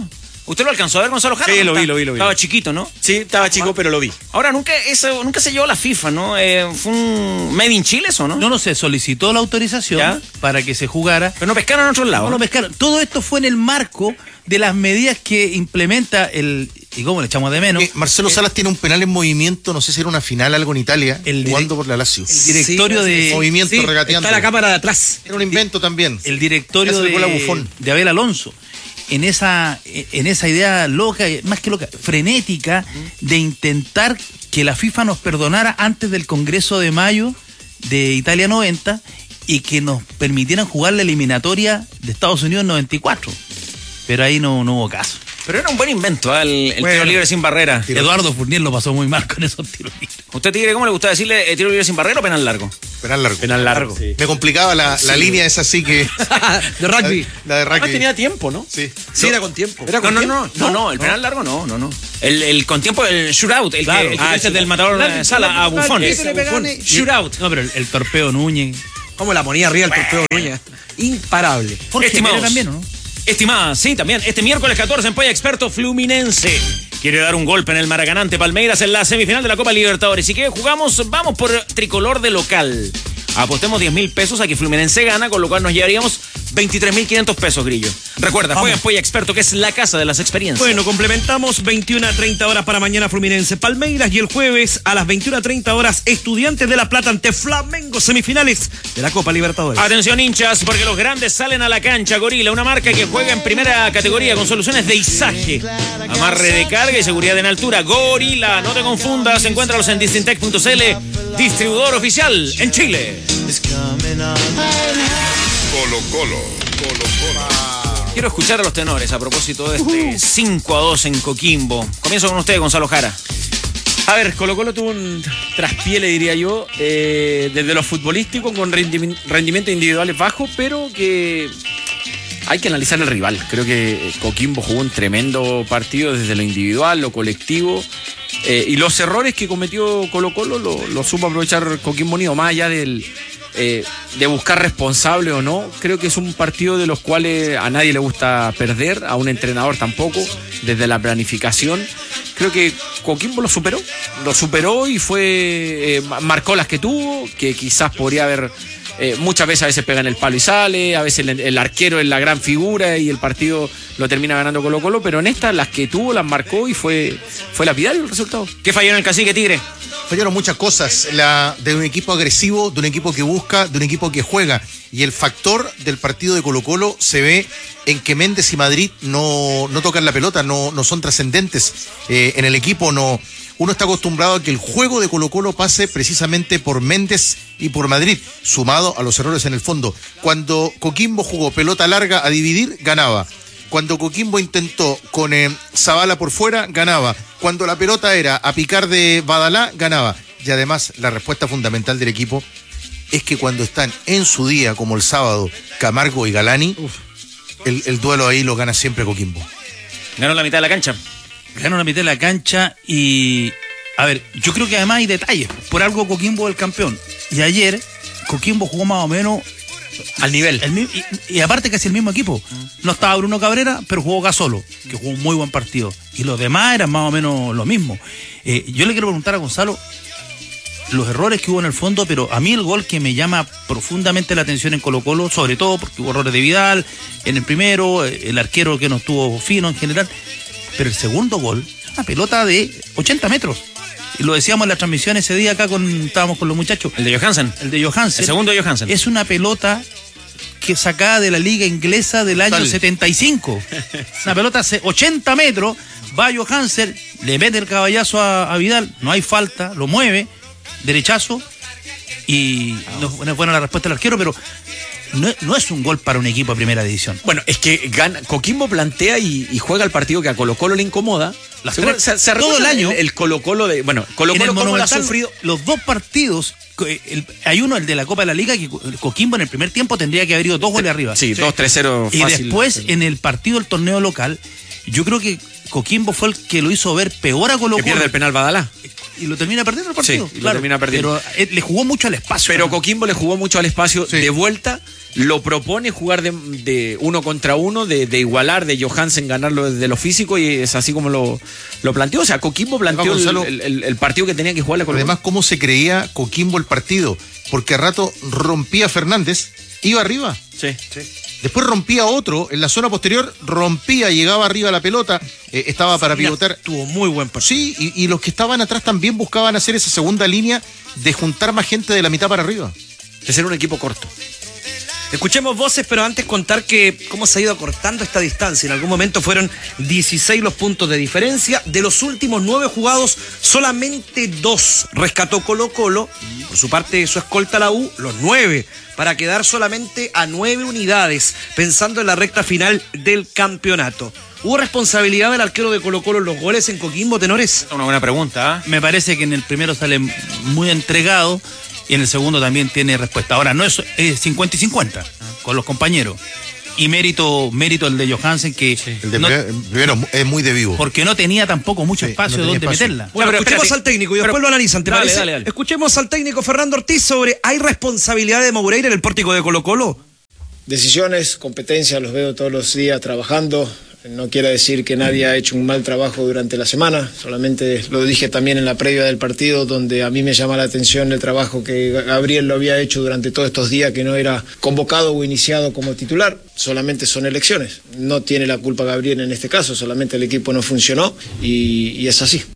¿Usted lo alcanzó a ver, Gonzalo Jara? Sí, ¿No? lo vi, lo vi, lo vi. Estaba chiquito, ¿no? Sí, estaba chico, pero lo vi. Ahora, nunca eso nunca se llevó la FIFA, ¿no? Eh, fue un Made in Chile, ¿eso, no? No, no, se solicitó la autorización ¿Ya? para que se jugara. Pero no pescaron en otros lados. No lo pescaron. Todo esto fue en el marco de las medidas que implementa el... ¿Y cómo le echamos de menos? Eh, Marcelo Salas tiene un penal en movimiento, no sé si era una final, algo en Italia, El direct- jugando por la Lazio. El directorio Sí, de... movimiento Sí, regateando. está la cámara de atrás. Era un invento también. El directorio Ese de, fue la Buffon. de Abel Alonso. En esa, en esa idea loca, más que loca, frenética, de intentar que la FIFA nos perdonara antes del Congreso de mayo de Italia noventa y que nos permitieran jugar la eliminatoria de Estados Unidos noventa y cuatro. Pero ahí no, no hubo caso. Pero era un buen invento, ¿eh? el, el Bueno. tiro libre sin barrera. Eduardo Fournier lo pasó muy mal con esos tiros libres. ¿Usted, Tigre, cómo le gusta decirle eh, tiro libre sin barrera o penal largo? Penal largo. Penal largo. Sí. Me complicaba la, la línea esa así que... De rugby. La, la de Además rugby. tenía tiempo, ¿no? Sí. Sí, era con tiempo. Era No, con no, tiempo. no, no, no, el penal largo no, no, no. El, el con tiempo, el shootout, el Claro. que, el que Ah, dice sí. del matador de Sala a Buffon. Ese le pegan, eh. Shootout. No, pero el, el torpeo Núñez. Como la ponía arriba el torpeo Núñez. Imparable. Jorge Estimados. Herrera también, ¿o ¿no? Estimada, sí, también. Este miércoles catorce en Polla Experto, Fluminense quiere dar un golpe en el Maracaná ante Palmeiras en la semifinal de la Copa Libertadores. ¿Y qué jugamos? Vamos por tricolor de local. Apostemos diez mil pesos a que Fluminense gana, con lo cual nos llevaríamos veintitrés mil quinientos pesos, Grillo. Recuerda, juega en Polla Experto, que es la casa de las experiencias. Bueno, complementamos veintiuna a treinta horas para mañana Fluminense Palmeiras y el jueves a las veintiuna a treinta horas Estudiantes de La Plata ante Flamengo, semifinales de la Copa Libertadores. Atención, hinchas, porque los grandes salen a la cancha. Gorila, una marca que juega en primera categoría con soluciones de izaje, amarre de carga y seguridad en altura. Gorila, no te confundas, encuéntralos en distintec punto c l, distribuidor oficial en Chile. Colo Colo, Colo Colo. Quiero escuchar a los tenores a propósito de este cinco a dos en Coquimbo. Comienzo con usted, Gonzalo Jara. A ver, Colo Colo tuvo un traspié, le diría yo, eh, desde lo futbolístico con rendimi- rendimientos individuales bajos, pero que hay que analizar el rival. Creo que Coquimbo jugó un tremendo partido desde lo individual, lo colectivo, eh, y los errores que cometió Colo Colo lo, lo supo aprovechar Coquimbo Unido, más allá del... Eh, de buscar responsable o no. Creo que es un partido de los cuales a nadie le gusta perder, a un entrenador tampoco, desde la planificación. Creo que Coquimbo lo superó, lo superó y fue eh, marcó las que tuvo, que quizás podría haber, eh, muchas veces a veces pega en el palo y sale, a veces el, el arquero es la gran figura y el partido lo termina ganando Colo Colo, pero en estas las que tuvo las marcó y fue, fue lapidario el resultado. ¿Qué falló en el cacique, Tigre? Fallaron muchas cosas, la, de un equipo agresivo, de un equipo que busca, de un equipo que juega. Y el factor del partido de Colo Colo se ve en que Méndez y Madrid no, no tocan la pelota, no, no son trascendentes eh, en el equipo. No, uno está acostumbrado a que el juego de Colo Colo pase precisamente por Méndez y por Madrid, sumado a los errores en el fondo. Cuando Coquimbo jugó pelota larga a dividir, ganaba. Cuando Coquimbo intentó con eh, Zavala por fuera, ganaba. Cuando la pelota era a picar de Badalá, ganaba. Y además, la respuesta fundamental del equipo es que cuando están en su día, como el sábado, Camargo y Galani, el, el duelo ahí lo gana siempre Coquimbo. Ganó la mitad de la cancha. Ganó la mitad de la cancha y... A ver, yo creo que además hay detalles. Por algo Coquimbo es el campeón. Y ayer Coquimbo jugó más o menos... Al nivel. El, mi- y, y aparte casi el mismo equipo. No estaba Bruno Cabrera, pero jugó Gasolo, que jugó un muy buen partido. Y los demás eran más o menos lo mismo. Eh, yo le quiero preguntar a Gonzalo los errores que hubo en el fondo, pero a mí el gol que me llama profundamente la atención en Colo Colo, sobre todo porque hubo errores de Vidal en el primero, el arquero que no estuvo fino en general, pero el segundo gol, una pelota de ochenta metros. Y lo decíamos en la transmisión ese día acá, con estábamos con los muchachos. El de Johansen. El de Johansen. El segundo de Johansen. Es una pelota que sacada de la liga inglesa del año Total. setenta y cinco. Una pelota hace ochenta metros, va Johansen, le mete el caballazo a, a Vidal, no hay falta, lo mueve, derechazo, y no, no es buena la respuesta del arquero, pero no, no es un gol para un equipo de primera división. Bueno, es que gana, Coquimbo plantea y, y juega el partido que a Colo Colo le incomoda. Las Seguro- tres- se- se todo recuerda el año. El, el Colo Colo de. Bueno, Colo En el Colo cómo la ha Monumental, sufrido. los dos partidos, eh, el- hay uno, el de la Copa de la Liga, que Coquimbo en el primer tiempo tendría que haber ido dos goles arriba. Sí, dos tres cero Y fácil. después, en el partido del torneo local, yo creo que Coquimbo fue el que lo hizo ver peor a Colo Colo. Que pierde el penal Badalá. Y lo termina perdiendo el partido. Sí, y lo termina perdiendo. Pero eh, le jugó mucho al espacio. Pero ¿no? Coquimbo le jugó mucho al espacio Sí. de vuelta, lo propone jugar de, de uno contra uno, de, de igualar, de Johansen ganarlo desde lo físico, y es así como lo, lo planteó. O sea, Coquimbo planteó el, Gonzalo, el- el- el partido que tenía que jugarle con Además, cómo se creía Coquimbo el partido, porque a rato rompía Fernández, iba arriba. Sí. Después rompía otro, en la zona posterior, rompía, llegaba arriba la pelota, eh, estaba para pivotar. Tuvo muy buen partido. Sí, y, y los que estaban atrás también buscaban hacer esa segunda línea de juntar más gente de la mitad para arriba. De ser un equipo corto. Escuchemos voces, pero antes contar que cómo se ha ido acortando esta distancia. En algún momento fueron dieciséis los puntos de diferencia. De los últimos nueve jugados, solamente dos rescató Colo Colo. Por su parte, su escolta la U, los nueve, para quedar solamente a nueve unidades, pensando en la recta final del campeonato. ¿Hubo responsabilidad del arquero de Colo Colo en los goles en Coquimbo, Tenores? Una buena pregunta, ¿eh? Me parece que en el primero sale muy entregado y en el segundo también tiene respuesta. Ahora, no es, es cincuenta y cincuenta con los compañeros. Y mérito mérito el de Johansen, que El de no- primer- primero es muy de vivo. porque no tenía tampoco mucho Sí, espacio no tenía donde espacio. meterla. Bueno, pero escuchemos espérate. al técnico y después Pero- lo analizan, ¿te Dale, parece? dale, dale. Escuchemos al técnico Fernando Ortiz sobre ¿hay responsabilidad de Moureira en el pórtico de Colo Colo? Decisiones, competencias, los veo todos los días trabajando. No quiere decir que nadie ha hecho un mal trabajo durante la semana, solamente lo dije también en la previa del partido, donde a mí me llama la atención el trabajo que Gabriel lo había hecho durante todos estos días, que no era convocado o iniciado como titular. Solamente son elecciones. No tiene la culpa Gabriel en este caso, solamente el equipo no funcionó y, y es así.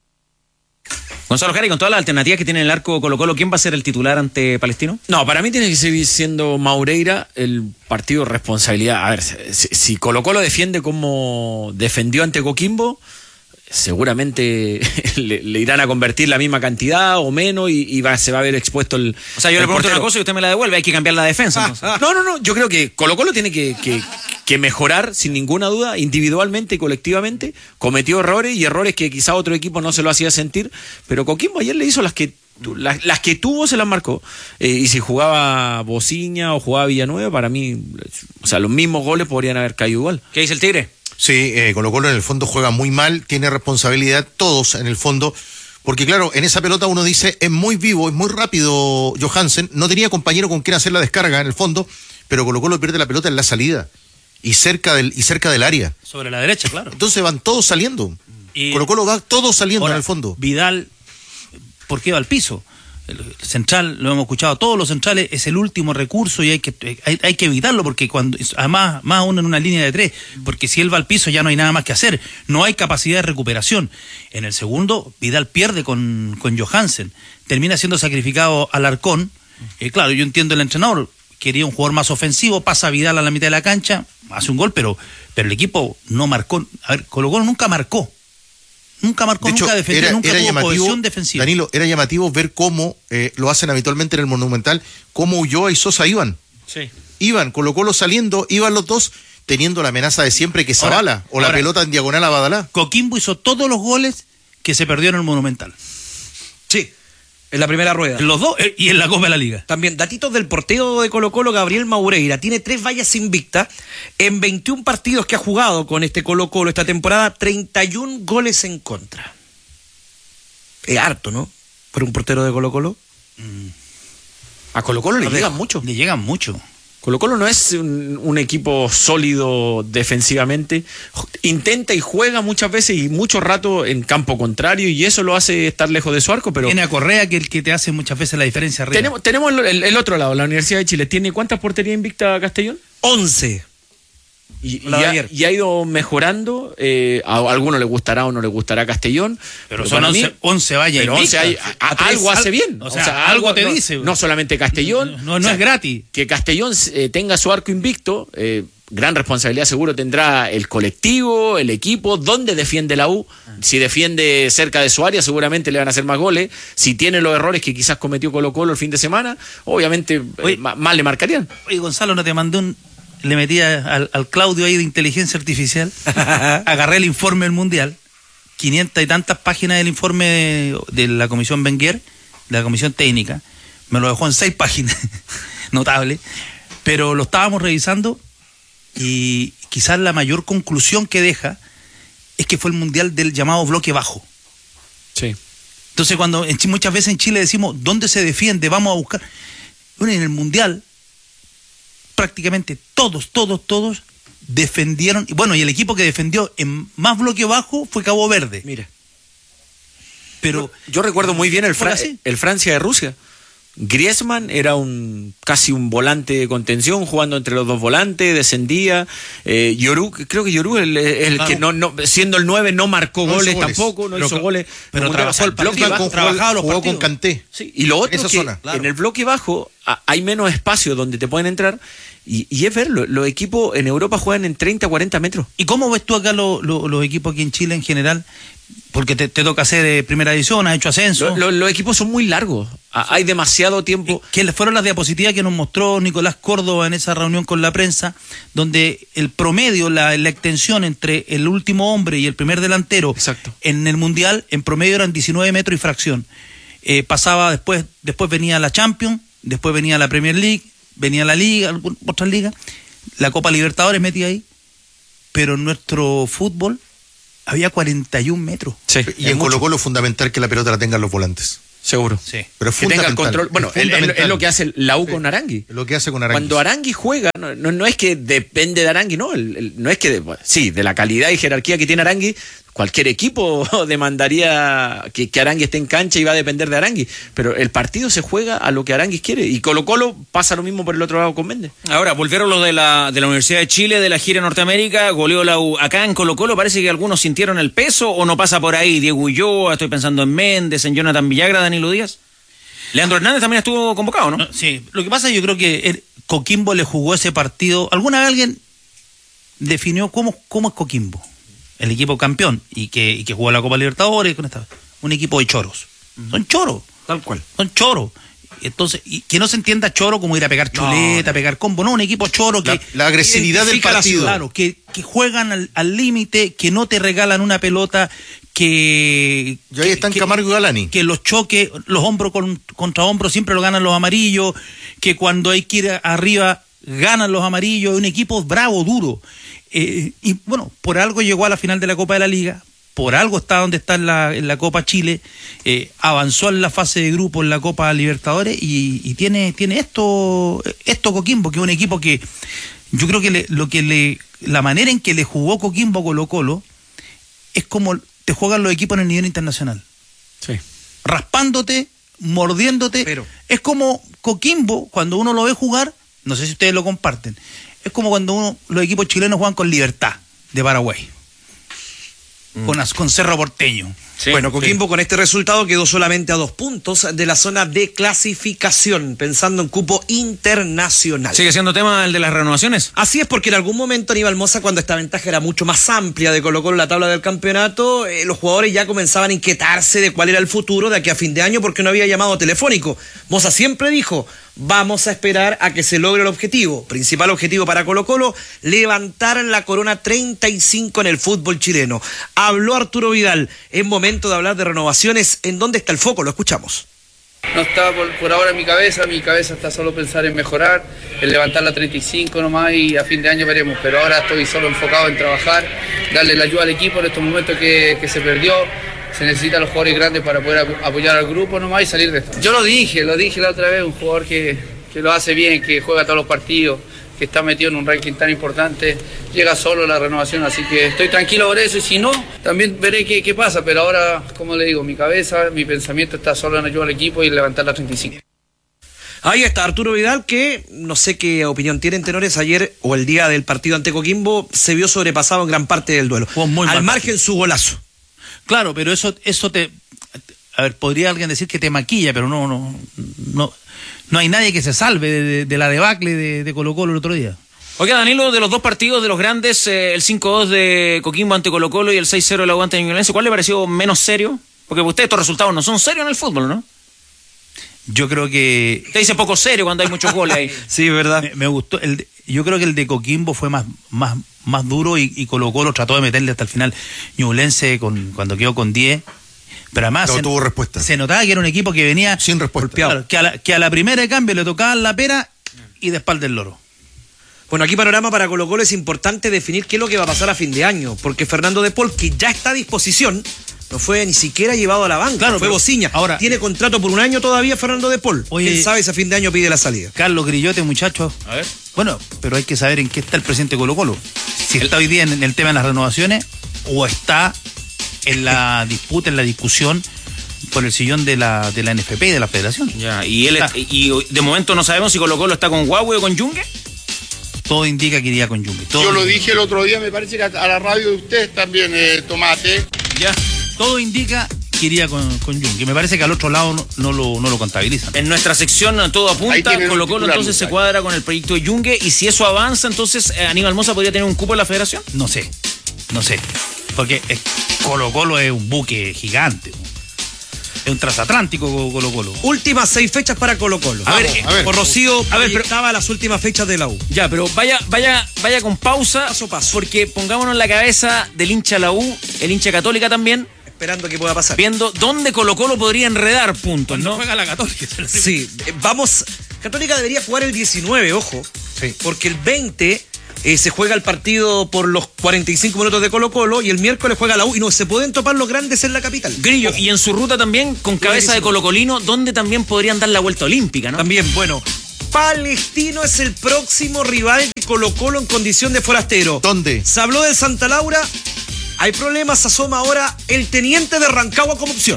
Gonzalo Jara, y con todas las alternativas que tiene el arco Colo Colo, ¿quién va a ser el titular ante Palestino? No, para mí tiene que seguir siendo Moureira el partido de responsabilidad. A ver, si, si Colo Colo defiende como defendió ante Coquimbo, seguramente le, le irán a convertir la misma cantidad o menos y, y va, se va a ver expuesto el. O sea, yo el le pregunto portero. una cosa y usted me la devuelve, hay que cambiar la defensa. Entonces. No, no, no, yo creo que Colo Colo tiene que, que, que mejorar sin ninguna duda, individualmente y colectivamente. Cometió errores y errores que quizá otro equipo no se lo hacía sentir, pero Coquimbo ayer le hizo las que tu- las, las que tuvo, se las marcó. Eh, y si jugaba Bociña o jugaba Villanueva, para mí, o sea, los mismos goles podrían haber caído igual. ¿Qué dice el Tigre? Sí, eh, Colo Colo en el fondo juega muy mal, tiene responsabilidad todos en el fondo, porque claro, en esa pelota uno dice, es muy vivo, es muy rápido Johansen, no tenía compañero con quien hacer la descarga en el fondo, pero Colo Colo pierde la pelota en la salida y cerca del, y cerca del área. Sobre la derecha, claro. Entonces van todos saliendo. Y- Colo Colo va todos saliendo Ahora, en el fondo. Vidal, ¿por qué va al piso? El central, lo hemos escuchado, todos los centrales es el último recurso y hay que hay, hay que evitarlo porque cuando además más aún en una línea de tres, porque si él va al piso ya no hay nada más que hacer, no hay capacidad de recuperación. En el segundo, Vidal pierde con, con Johansen, termina siendo sacrificado al Arcón. Eh, claro, yo entiendo el entrenador, quería un jugador más ofensivo, pasa Vidal a la mitad de la cancha, hace un gol, pero, pero el equipo no marcó. A ver, Colo Colo nunca marcó. Nunca marcó, De hecho, nunca defendió, era, nunca era tuvo llamativo, posesión defensiva. Danilo, era llamativo ver cómo eh, lo hacen habitualmente en el Monumental, cómo Ulloa y Sosa iban. Sí. Iban, Colo Colo saliendo, iban los dos teniendo la amenaza de siempre que Ahora, Zavala o la ahora- pelota en diagonal a Badalá. Coquimbo hizo todos los goles que se perdió en el Monumental. Sí, en la primera rueda. En los dos eh, y en la Copa de la Liga. También, datitos del portero de Colo Colo, Gabriel Moureira. Tiene tres vallas invictas en veintiún partidos que ha jugado con este Colo Colo esta temporada, treinta y un goles en contra. Es harto, ¿no? Para un portero de Colo Colo. A Colo Colo le Lo llegan dejo. mucho. Le llegan mucho. Colo Colo no es un, un equipo sólido defensivamente. Intenta y juega muchas veces y mucho rato en campo contrario y eso lo hace estar lejos de su arco, pero Tiene a Correa, que es el que te hace muchas veces la diferencia arriba. tenemos, tenemos el, el- el otro lado, la Universidad de Chile. ¿Tiene cuántas porterías invicta Castellón? once. Y, La y de ha, ayer. y ha ido mejorando. Eh, a, a alguno le gustará o no le gustará Castellón. Pero son para mí- once, once vallas pero once hay- invictas. a- a- A tres, algo hace al- bien. O sea, algo te no, dice. No solamente Castellón. No, no, no o sea, es gratis. Que Castellón eh, tenga su arco invicto, eh, gran responsabilidad seguro tendrá el colectivo, el equipo, dónde defiende la U. Si defiende cerca de su área, seguramente le van a hacer más goles. Si tiene los errores que quizás cometió Colo Colo el fin de semana, obviamente eh, Oye. ma- más le marcarían. Oye, Gonzalo, ¿no te mandé un... Le metí a- al, al Claudio ahí de inteligencia artificial. Agarré el informe del Mundial. quinientas y tantas páginas del informe de, de la Comisión Wenger, de la Comisión Técnica. Me lo dejó en seis páginas. Notable. Pero lo estábamos revisando y quizás la mayor conclusión que deja es que fue el mundial del llamado bloque bajo. Sí. Entonces, cuando en, muchas veces en Chile decimos, ¿dónde se defiende? Vamos a buscar. Bueno, en el mundial, prácticamente todos, todos, todos defendieron. Bueno, y el equipo que defendió en más bloque bajo fue Cabo Verde. Mira. Pero yo, yo recuerdo muy bien el, Fra el Francia de Rusia. Griezmann era un casi un volante de contención, jugando entre los dos volantes, descendía. Eh, Yoru, creo que Yoru, el, el claro. que no, no, siendo el nueve, no marcó no goles, goles tampoco, no pero, hizo goles. Pero trabajó el bloque bajo, trabajaba los jugó con Kanté. Sí, y lo otro es que zona, claro. en el bloque bajo a, hay menos espacio donde te pueden entrar. Y, y es verlo, los equipos en Europa juegan en treinta, cuarenta metros. ¿Y cómo ves tú acá lo, lo, los equipos aquí en Chile en general? Porque te, te toca hacer de primera división, has hecho ascenso. Lo, lo, los equipos son muy largos, sí. hay demasiado tiempo. Que fueron las diapositivas que nos mostró Nicolás Córdoba en esa reunión con la prensa, donde el promedio, la, la extensión entre el último hombre y el primer delantero Exacto. en el Mundial, en promedio eran diecinueve metros y fracción. Eh, pasaba después, después venía la Champions, después venía la Premier League, venía la Liga, otras ligas, la Copa Libertadores metía ahí, pero en nuestro fútbol había cuarenta y un metros. Sí, y en Colo Colo es fundamental que la pelota la tengan los volantes. Seguro. Sí. Pero es que tenga el control. Bueno, es, es, es lo que hace la U sí. con Arangui. Lo que hace con Arangui. Cuando Arangui juega, no, no, no es que depende de Arangui, no. El, el, no es que, de, bueno, sí, de la calidad y jerarquía que tiene Arangui, cualquier equipo demandaría que, que Arangui esté en cancha y va a depender de Arangui. Pero el partido se juega a lo que Arangui quiere. Y Colo Colo pasa lo mismo por el otro lado con Méndez. Ahora, volvieron los de la, de la Universidad de Chile, de la gira en Norteamérica, goleó la U. Acá en Colo Colo parece que algunos sintieron el peso o no pasa por ahí. Diego Ulloa, estoy pensando en Méndez, en Jonathan Villagra, Danilo Díaz. Leandro Hernández también estuvo convocado, ¿no? no sí, lo que pasa es que yo creo que el Coquimbo le jugó ese partido. ¿Alguna vez alguien definió cómo, cómo es Coquimbo? El equipo campeón y que, y que jugó la Copa Libertadores con esta, un equipo de choros. Uh-huh. Son choros. Tal cual. Son choros. Entonces, y que no se entienda choro como ir a pegar chuleta, no, a pegar combo, no, un equipo choro que... La, la agresividad del partido. Claro, que, que juegan al límite, que no te regalan una pelota, que... Y ahí están que, Camargo y Galani. Que los choques, los hombros con, contra hombros siempre lo ganan los amarillos, que cuando hay que ir arriba ganan los amarillos, un equipo bravo, duro. Eh, y bueno, por algo llegó a la final de la Copa de la Liga, por algo está donde está en la, en la Copa Chile, eh, avanzó en la fase de grupo en la Copa Libertadores y, y tiene, tiene esto, esto Coquimbo, que es un equipo que yo creo que le, lo que le, la manera en que le jugó Coquimbo Colo Colo es como te juegan los equipos en el nivel internacional. Sí. Raspándote, mordiéndote. Pero es como Coquimbo, cuando uno lo ve jugar, no sé si ustedes lo comparten, es como cuando uno, los equipos chilenos juegan con Libertad de Paraguay. Mm. Con, con Cerro Porteño. Sí, bueno, Coquimbo sí. con este resultado quedó solamente a dos puntos de la zona de clasificación, pensando en cupo internacional. ¿Sigue siendo tema el de las renovaciones? Así es, porque en algún momento Aníbal Mosa, cuando esta ventaja era mucho más amplia de Colo Colo en la tabla del campeonato, eh, los jugadores ya comenzaban a inquietarse de cuál era el futuro de aquí a fin de año porque no había llamado telefónico. Mosa siempre dijo, vamos a esperar a que se logre el objetivo. Principal objetivo para Colo Colo, levantar la corona treinta y cinco en el fútbol chileno. Habló Arturo Vidal, es momento de hablar de renovaciones. ¿En dónde está el foco? Lo escuchamos. No está por, por ahora en mi cabeza, mi cabeza está solo pensar en mejorar, en levantar la treinta y cinco nomás y a fin de año veremos, pero ahora estoy solo enfocado en trabajar, darle la ayuda al equipo en estos momentos que, que se perdió. Se necesitan los jugadores grandes para poder apoyar al grupo nomás y salir de esto. Yo lo dije, lo dije la otra vez, un jugador que, que lo hace bien, que juega todos los partidos, que está metido en un ranking tan importante, llega solo la renovación, así que estoy tranquilo por eso y si no, también veré qué, qué pasa, pero ahora, como le digo, mi cabeza, mi pensamiento está solo en ayudar al equipo y levantar la treinta y cinco. Ahí está Arturo Vidal, que no sé qué opinión tienen, tenores. Ayer o el día del partido ante Coquimbo se vio sobrepasado en gran parte del duelo. Al margen su golazo. Claro, pero eso, eso te... A ver, podría alguien decir que te maquilla, pero no, no, no, no hay nadie que se salve de, de, de la debacle de, de Colo Colo el otro día. Oiga, Danilo, de los dos partidos de los grandes, eh, el cinco dos de Coquimbo ante Colo Colo y el seis cero de la U ante Ñublense, ¿cuál le pareció menos serio? Porque ustedes estos resultados no son serios en el fútbol, ¿no? Yo creo que... Usted dice poco serio cuando hay muchos goles ahí. Sí, verdad. Me, me gustó. El de, yo creo que el de Coquimbo fue más, más, más duro y, y Colo Colo trató de meterle hasta el final. Ñublense con, cuando quedó con diez... Pero además no se, tuvo respuesta. Se notaba que era un equipo que venía sin respuesta. Claro, que, a la, que a la primera de cambio le tocaban la pera y de espalda el loro. Bueno, aquí panorama para Colo Colo, es importante definir qué es lo que va a pasar a fin de año, porque Fernando de Paul, que ya está a disposición, no fue ni siquiera llevado a la banca, claro, fue bociña. Ahora tiene contrato por un año todavía Fernando de Paul. Oye, ¿quién sabe si a fin de año pide la salida? Carlos Grillote, muchachos. A ver. Bueno, pero hay que saber en qué está el presidente Colo Colo. Si está hoy día en el tema de las renovaciones o está en la disputa, en la discusión por el sillón de la, de la N F P y de la Federación. Ya, y él es- y de momento no sabemos si Colo Colo está con Huawei o con Yungue. Todo indica que iría con Yungue. Todo Yo lo indica. dije el otro día, me parece que a a la radio de ustedes también, eh, Tomate. Ya. Todo indica que iría con, con Yungue. Me parece que al otro lado no, no lo, no lo contabilizan. En nuestra sección todo Ahí apunta, tienen un Colo Colo titular, entonces se muchachos. cuadra con el proyecto de Yungue y si eso avanza, entonces eh, Aníbal Mosa podría tener un cupo en la federación. No sé, no sé. Porque es- Colo Colo es un buque gigante. Es un transatlántico Colo Colo. Últimas seis fechas para Colo Colo. A ver, Vamos, eh, a ver. por Rocío, A ver, pero- proyectaba las últimas fechas de la U. Ya, pero vaya, vaya, vaya con pausa, Paso a paso. porque pongámonos en la cabeza del hincha de la U, el hincha Católica también, Esperando que pueda pasar. viendo dónde Colo Colo podría enredar puntos, No ¿no? juega la Católica. Sí, eh, vamos. Católica debería jugar el diecinueve, ojo. Sí. Porque el veinte eh, se juega el partido por los cuarenta y cinco minutos de Colo Colo y el miércoles juega la U y no se pueden topar los grandes en la capital. Grillo, Ojo. y en su ruta también, con cabeza de diecinueve. colocolino, donde también podrían dar la vuelta olímpica, ¿no? También, bueno. Palestino es el próximo rival de Colo Colo en condición de forastero. ¿Dónde? Se habló del Santa Laura. Hay problemas, se asoma ahora el teniente de Rancagua como opción.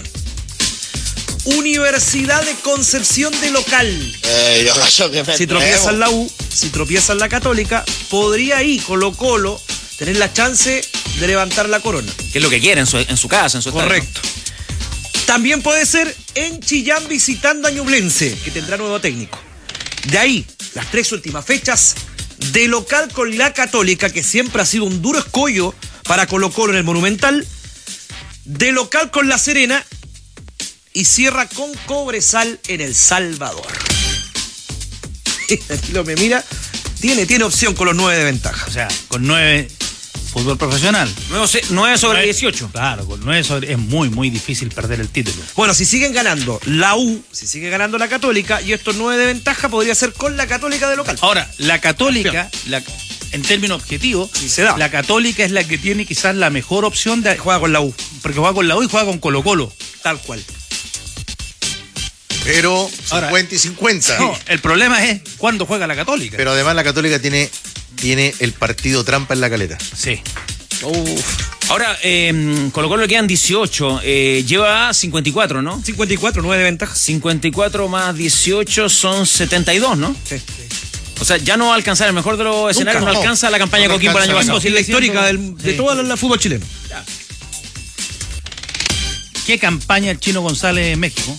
Universidad de Concepción de local. Si tropieza en la U, si tropieza en la Católica, podría ahí Colo Colo tener la chance de levantar la corona. Que es lo que quiere en su, en su casa, en su estadio, Correcto. También puede ser en Chillán visitando a Ñublense, que tendrá nuevo técnico. De ahí, las tres últimas fechas, de local con la Católica, que siempre ha sido un duro escollo para Colo Colo en el Monumental, de local con La Serena y cierra con Cobresal en El Salvador. Aquí lo me mira, tiene, tiene opción con los nueve de ventaja. O sea, con nueve fútbol profesional. ¿no? nueve sobre Nueve- dieciocho. Claro, con nueve sobre es muy, muy difícil perder el título. Bueno, si siguen ganando la U, si sigue ganando la Católica y estos nueve de ventaja, podría ser con la Católica de local. Ahora, la Católica, la- en términos objetivos, Sí, se da. la Católica es la que tiene quizás la mejor opción de Juega con la U, porque juega con la U y juega con Colo Colo. tal cual. Pero Ahora- cincuenta y cincuenta. No, el problema es cuándo juega la Católica. Pero además la Católica tiene, tiene el partido trampa en la caleta. sí. Ahora, eh, Colo Colo le quedan dieciocho, eh, lleva cincuenta y cuatro, ¿no? cincuenta y cuatro, nueve de ventaja. cincuenta y cuatro más dieciocho son setenta y dos, ¿no? Sí. O sea, ya no va a alcanzar el mejor de los escenarios, no no. alcanza la campaña No de Coquimbo el año alcanza. pasado. Es la histórica del- de Sí. todo el fútbol chileno. ¿Qué campaña el Chino González en México?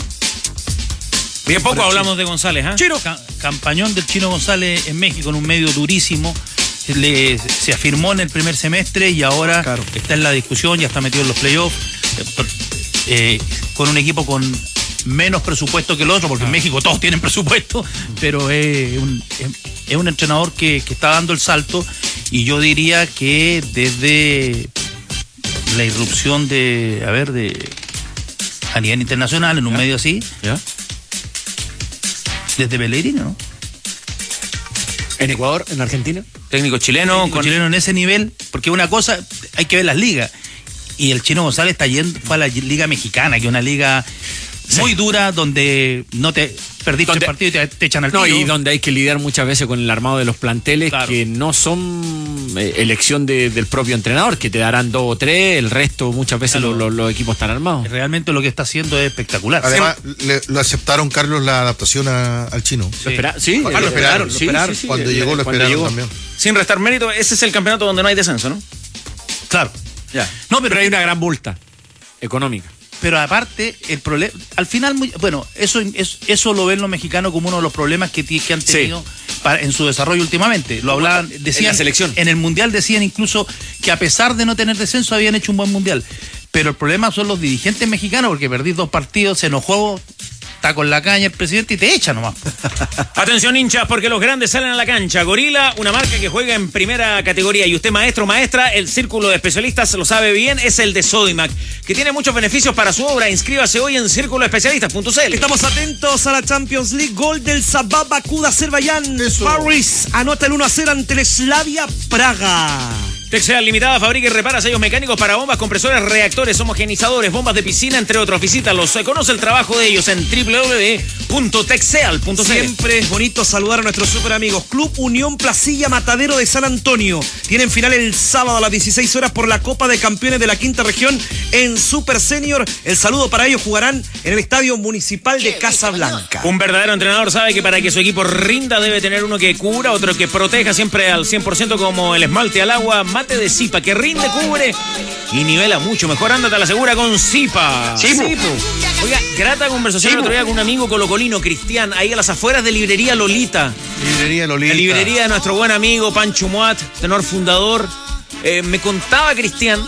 Bien poco hablamos de González, ¿ah? Chino. Ca- campañón del Chino González en México en un medio durísimo. Le- se afirmó en el primer semestre y ahora Claro. está en la discusión, ya está metido en los playoffs, eh, per- eh, con un equipo con menos presupuesto que el otro, porque en México todos tienen presupuesto, pero es un, es- es un entrenador que, que está dando el salto y yo diría que desde la irrupción de, a ver, de a nivel internacional, en un medio así, ¿Ya? desde Pellegrino, ¿no? ¿En Ecuador? ¿En Argentina? Técnico chileno, Técnico con chileno en ese nivel, porque una cosa, hay que ver las ligas. Y el Chino González está yendo, fue a la liga mexicana, que es una liga muy dura, donde no te perdiste Donde- el partido y te, te echan al No, tiro. y donde hay que lidiar muchas veces con el armado de los planteles Claro. que no son eh, elección de- del propio entrenador, que te darán dos o tres, el resto muchas veces Claro. lo- lo- los equipos están armados. Realmente lo que está haciendo es espectacular. Además, le- lo aceptaron, Carlos, la adaptación a- al chino. Sí. ¿Lo espera- sí, Ah, lo esperaron, lo sí, esperaron. sí, sí, Cuando eh, llegó lo cuando esperaron llegó. también. sin restar mérito, ese es el campeonato donde no hay descenso, ¿no? Claro. Ya. No, pero, Pero hay una gran multa económica. pero aparte, el problema, al final, muy- bueno, eso, es- eso lo ven los mexicanos como uno de los problemas que, ti- que han Sí. tenido para- en su desarrollo últimamente. Lo hablaban, decían, la selección. en el Mundial decían incluso que a pesar de no tener descenso habían hecho un buen Mundial. Pero el problema son los dirigentes mexicanos, porque perdí dos partidos, se enojó está con la caña el presidente y te echa nomás. Atención, hinchas, porque los grandes salen a la cancha. Gorila, una marca que juega en primera categoría. Y usted, maestro, maestra, el círculo de especialistas lo sabe bien, es el de Sodimac, que tiene muchos beneficios para su obra. Inscríbase hoy en círculo especialistas punto c l. Estamos atentos a la Champions League. Gol del Sabah Bakú de Azerbaiyán. Paris anota el uno a cero ante el Slavia Praga. Texeal Limitada fabrica y repara sellos mecánicos para bombas, compresores, reactores, homogenizadores, bombas de piscina, entre otros. Visítalos, conoce el trabajo de ellos en doble u doble u doble u punto texeal punto c l. Siempre es bonito saludar a nuestros super amigos. Club Unión Placilla Matadero de San Antonio. Tienen final el sábado a las dieciséis horas por la Copa de Campeones de la Quinta Región en Super Senior. El saludo para ellos, jugarán en el Estadio Municipal de Casablanca. Un verdadero entrenador sabe que para que su equipo rinda debe tener uno que cubra, otro que proteja siempre al cien por ciento, como el esmalte al agua Mate de Zipa, que rinde, cubre y nivela mucho mejor. Ándate a la segura con Zipa. Zipa. Oiga, grata conversación el otro día con un amigo colocolino, Cristian, ahí a las afueras de Librería Lolita. Librería Lolita. La librería de nuestro buen amigo Pancho Muat, tenor fundador. Eh, me contaba Cristian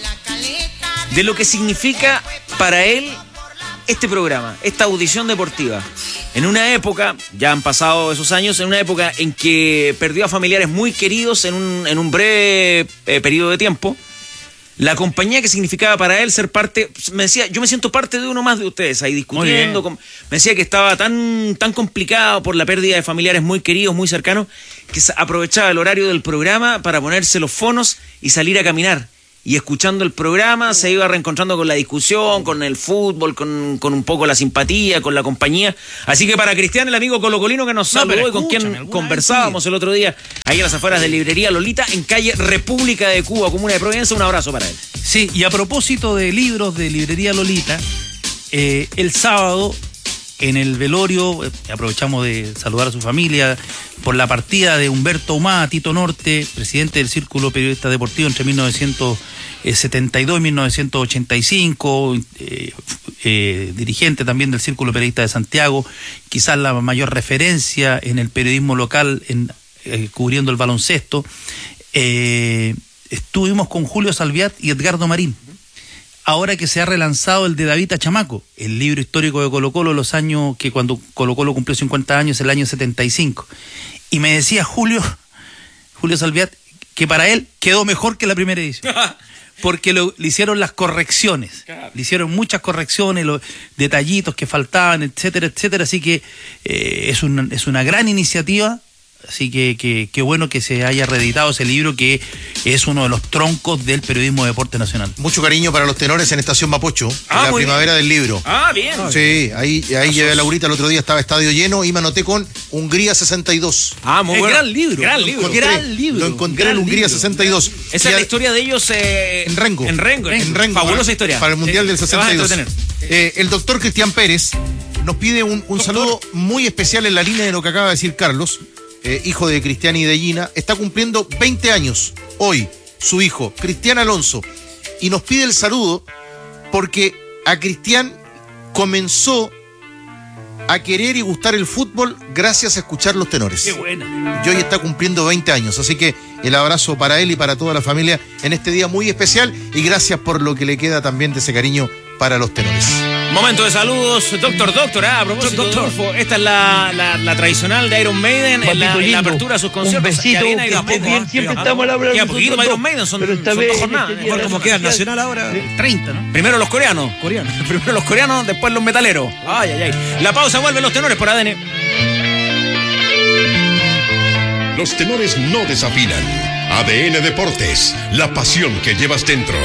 de lo que significa para él este programa, esta audición deportiva. En una época, ya han pasado esos años, en una época en que perdió a familiares muy queridos en un, en un breve eh, periodo de tiempo, la compañía que significaba para él ser parte, me decía, yo me siento parte de uno más de ustedes, ahí discutiendo, con, me decía que estaba tan, tan complicado por la pérdida de familiares muy queridos, muy cercanos, que aprovechaba el horario del programa para ponerse los fonos y salir a caminar. Y escuchando el programa se iba reencontrando con la discusión, con el fútbol, con, con un poco la simpatía, con la compañía. Así que para Cristian, el amigo colocolino que nos No, saludó pero y con quien escúchame, alguna conversábamos vez, el otro día, ahí a las afueras de Librería Lolita, en calle República de Cuba, comuna de Providencia, un abrazo para él. Sí, y a propósito de libros de Librería Lolita, eh, el sábado en el velorio, eh, aprovechamos de saludar a su familia por la partida de Humberto Humá, Tito Norte, presidente del Círculo Periodista Deportivo entre mil novecientos setenta y dos y mil novecientos ochenta y cinco, eh, eh, dirigente también del Círculo Periodista de Santiago, quizás la mayor referencia en el periodismo local en, eh, cubriendo el baloncesto. Eh, estuvimos con Julio Salviat y Edgardo Marín. Ahora que se ha relanzado el de David Achamaco, el libro histórico de Colo Colo, los años que cuando Colo Colo cumplió cincuenta años, el año setenta y cinco. Y me decía Julio, Julio Salviat, que para él quedó mejor que la primera edición. Porque lo, le hicieron las correcciones, claro. Le hicieron muchas correcciones, los detallitos que faltaban, etcétera, etcétera. Así que eh, es, una, es una gran iniciativa. Así que qué que bueno que se haya reeditado ese libro, que es uno de los troncos del periodismo de deporte nacional. Mucho cariño para los tenores en Estación Mapocho, ah, en la primavera bien. del libro. Ah, bien. Sí, ahí, ahí llevé a Laurita el otro día, estaba estadio lleno y me anoté con Hungría sesenta y dos. Ah, muy bueno. Gran libro. Gran libro. Encontré, gran libro. Lo encontré gran en Hungría libro. sesenta y dos. Esa es la historia de ellos eh, en Rengo. En Rengo. En Rengo. Fabulosa para, historia. Para el Mundial eh, del sesenta y dos. Eh, el doctor Cristian Pérez nos pide un, un saludo muy especial en la línea de lo que acaba de decir Carlos. Eh, hijo de Cristian y de Gina, está cumpliendo veinte años hoy, su hijo, Cristian Alonso, y nos pide el saludo porque a Cristian comenzó a querer y gustar el fútbol gracias a escuchar los tenores. Qué buena. Y hoy está cumpliendo veinte años, así que el abrazo para él y para toda la familia en este día muy especial y gracias por lo que le queda también de ese cariño para los tenores. Momento de saludos, doctor, doctor, ah, a propósito, Doctor. Adolfo, esta es la, la, la tradicional de Iron Maiden, en la, en la apertura de sus conciertos. Un besito, Ya viene que Iron estés Maiden, bien, ¿ah? siempre Ah, estamos al hablar Queda nosotros poquito para dos, Iron Maiden, son, pero esta son vez dos en jornadas. este ¿eh? día de Como queda Nacional ahora. treinta, ¿no? Primero los coreanos. Coreano. Primero los coreanos, después los metaleros. Ay, ay, ay. La pausa, vuelven los tenores por A D N. Los tenores no desafinan. A D N Deportes, la pasión que llevas dentro.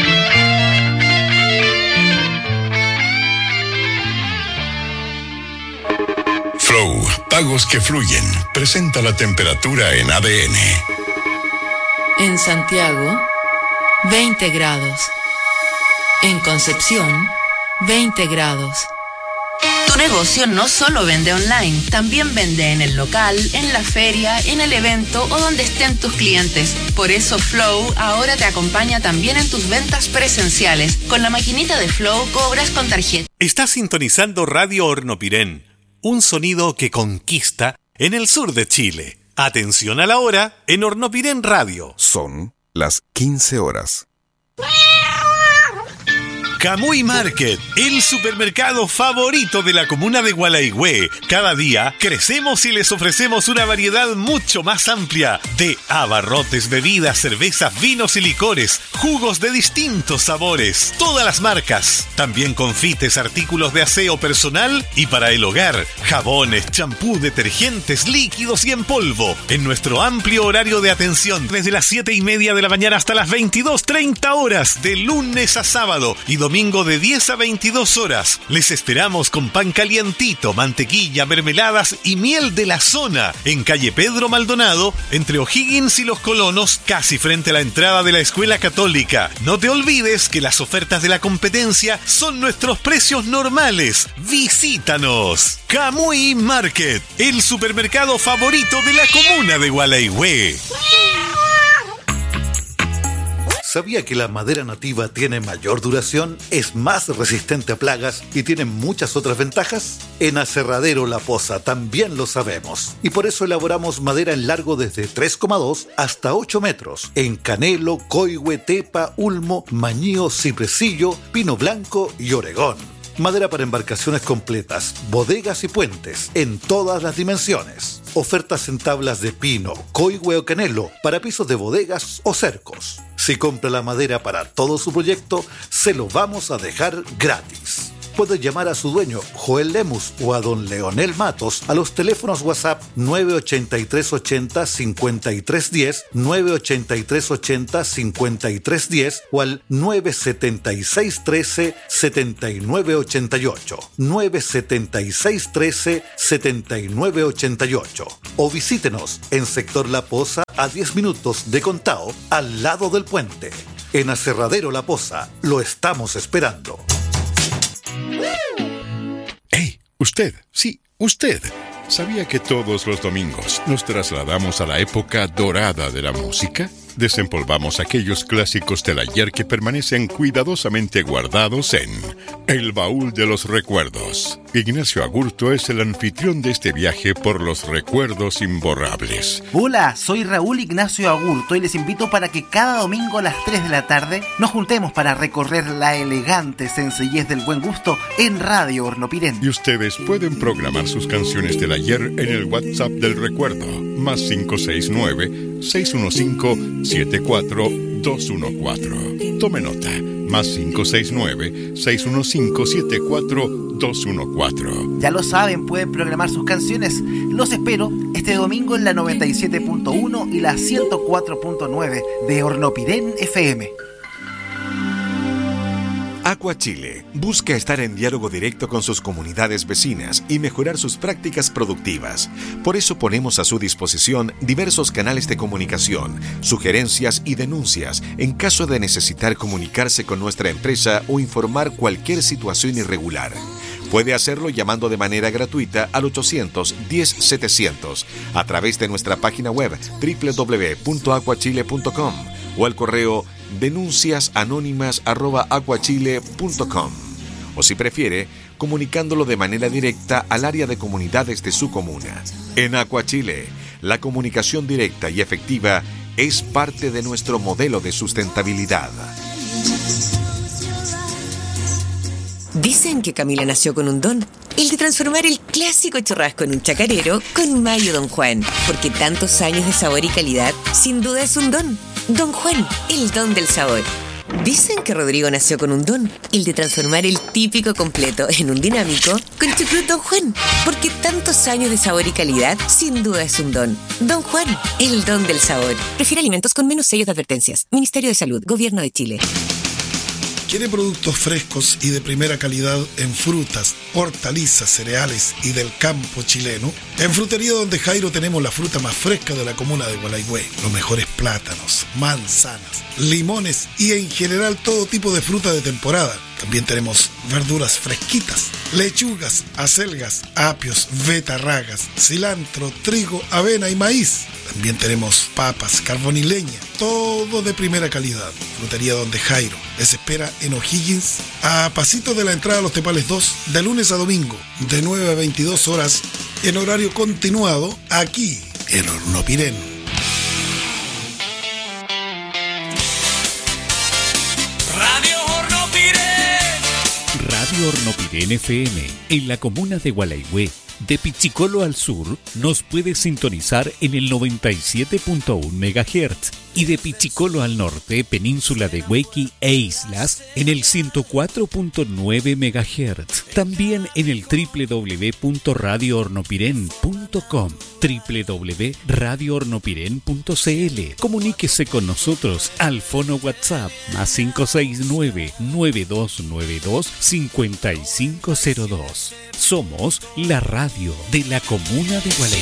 Flow, pagos que fluyen. Presenta la temperatura en A D N. En Santiago, veinte grados. En Concepción, veinte grados. Tu negocio no solo vende online, también vende en el local, en la feria, en el evento o donde estén tus clientes. Por eso Flow ahora te acompaña también en tus ventas presenciales. Con la maquinita de Flow cobras con tarjeta. Estás sintonizando Radio Hornopirén, un sonido que conquista en el sur de Chile. Atención a la hora en Hornopirén Radio. Son las quince horas. Camuy Market, el supermercado favorito de la comuna de Gualaigüe. Cada día crecemos y les ofrecemos una variedad mucho más amplia de abarrotes, bebidas, cervezas, vinos y licores, jugos de distintos sabores, todas las marcas. También confites, artículos de aseo personal y para el hogar, jabones, champú, detergentes, líquidos y en polvo. En nuestro amplio horario de atención, desde las siete y media de la mañana hasta las veintidós treinta horas, de lunes a sábado y domingo de diez a veintidós horas. Les esperamos con pan calientito, mantequilla, mermeladas y miel de la zona en calle Pedro Maldonado, entre O'Higgins y Los Colonos, casi frente a la entrada de la Escuela Católica. No te olvides que las ofertas de la competencia son nuestros precios normales. Visítanos. Camuy Market, el supermercado favorito de la comuna de Gualaigüe. ¿Sabía que la madera nativa tiene mayor duración, es más resistente a plagas y tiene muchas otras ventajas? En Aserradero La Poza también lo sabemos. Y por eso elaboramos madera en largo desde tres coma dos hasta ocho metros. En canelo, coigüe, tepa, ulmo, mañío, cipresillo, pino blanco y oregón. Madera para embarcaciones completas, bodegas y puentes, en todas las dimensiones. Ofertas en tablas de pino, coigüe o canelo, para pisos de bodegas o cercos. Si compra la madera para todo su proyecto, se lo vamos a dejar gratis. Puede llamar a su dueño, Joel Lemus, o a don Leonel Matos a los teléfonos WhatsApp nueve ochenta y tres ochenta cincuenta y tres diez, nueve ochenta y tres ochenta cincuenta y tres diez o al nueve setenta y seis trece setenta y nueve ochenta y ocho, nueve setenta y seis trece setenta y nueve ochenta y ocho. O visítenos en Sector La Poza a diez minutos de Contao, al lado del puente. En Aserradero La Poza, lo estamos esperando. ¡Hey! Usted, sí, usted. ¿Sabía que todos los domingos nos trasladamos a la época dorada de la música? Desempolvamos aquellos clásicos del ayer que permanecen cuidadosamente guardados en El Baúl de los Recuerdos. Ignacio Agurto es el anfitrión de este viaje por los recuerdos imborrables. Hola, soy Raúl Ignacio Agurto y les invito para que cada domingo a las tres de la tarde nos juntemos para recorrer la elegante sencillez del buen gusto en Radio Hornopirén. Y ustedes pueden programar sus canciones del ayer en el WhatsApp del recuerdo, más cinco seis nueve, seis uno cinco, siete cuatro dos uno cuatro. Tome nota, más cinco seis nueve, seis uno cinco, siete cuatro dos uno cuatro. Ya lo saben, pueden programar sus canciones. Los espero este domingo en la noventa y siete punto uno y la ciento cuatro punto nueve de Hornopirén F M. Aqua Chile busca estar en diálogo directo con sus comunidades vecinas y mejorar sus prácticas productivas. Por eso ponemos a su disposición diversos canales de comunicación, sugerencias y denuncias en caso de necesitar comunicarse con nuestra empresa o informar cualquier situación irregular. Puede hacerlo llamando de manera gratuita al ochocientos diez setecientos, a través de nuestra página web doble u doble u doble u punto aqua chile punto com o al correo denuncias anónimas arroba aquachile punto com, o si prefiere, comunicándolo de manera directa al área de comunidades de su comuna. En Aqua Chile, la comunicación directa y efectiva es parte de nuestro modelo de sustentabilidad. Dicen que Camila nació con un don, el de transformar el clásico churrasco en un chacarero con mayo Don Juan, porque tantos años de sabor y calidad, sin duda es un don. Don Juan, el don del sabor. Dicen que Rodrigo nació con un don, el de transformar el típico completo en un dinámico con chucrut Don Juan, porque tantos años de sabor y calidad, sin duda es un don. Don Juan, el don del sabor. Prefiere alimentos con menos sellos de advertencias. Ministerio de Salud, Gobierno de Chile. ¿Quiere productos frescos y de primera calidad en frutas, hortalizas, cereales y del campo chileno? En Frutería Donde Jairo tenemos la fruta más fresca de la comuna de Gualaigüe. Los mejores plátanos, manzanas, limones y en general todo tipo de fruta de temporada. También tenemos verduras fresquitas, lechugas, acelgas, apios, betarragas, cilantro, trigo, avena y maíz. También tenemos papas, carbón y leña, todo de primera calidad. Frutería Donde Jairo les espera en O'Higgins, a pasito de la entrada a Los Tepales dos, de lunes a domingo, de nueve a veintidós horas, en horario continuado, aquí en Hornopirén. Radio Hornopirén. Radio Hornopirén F M, en la comuna de Gualaihue. De Pichicolo al sur, nos puede sintonizar en el noventa y siete punto uno megahertz y de Pichicolo al norte, península de Huequi e islas, en el ciento cuatro punto nueve megahertz. También en el doble u doble u doble u punto radio hornopirén punto com, doble u doble u doble u punto radio hornopirén punto c l. Comuníquese con nosotros al fono WhatsApp más cinco seis nueve, nueve dos nueve dos, cinco cinco cero dos. Somos la radio de la comuna de Gualeguay.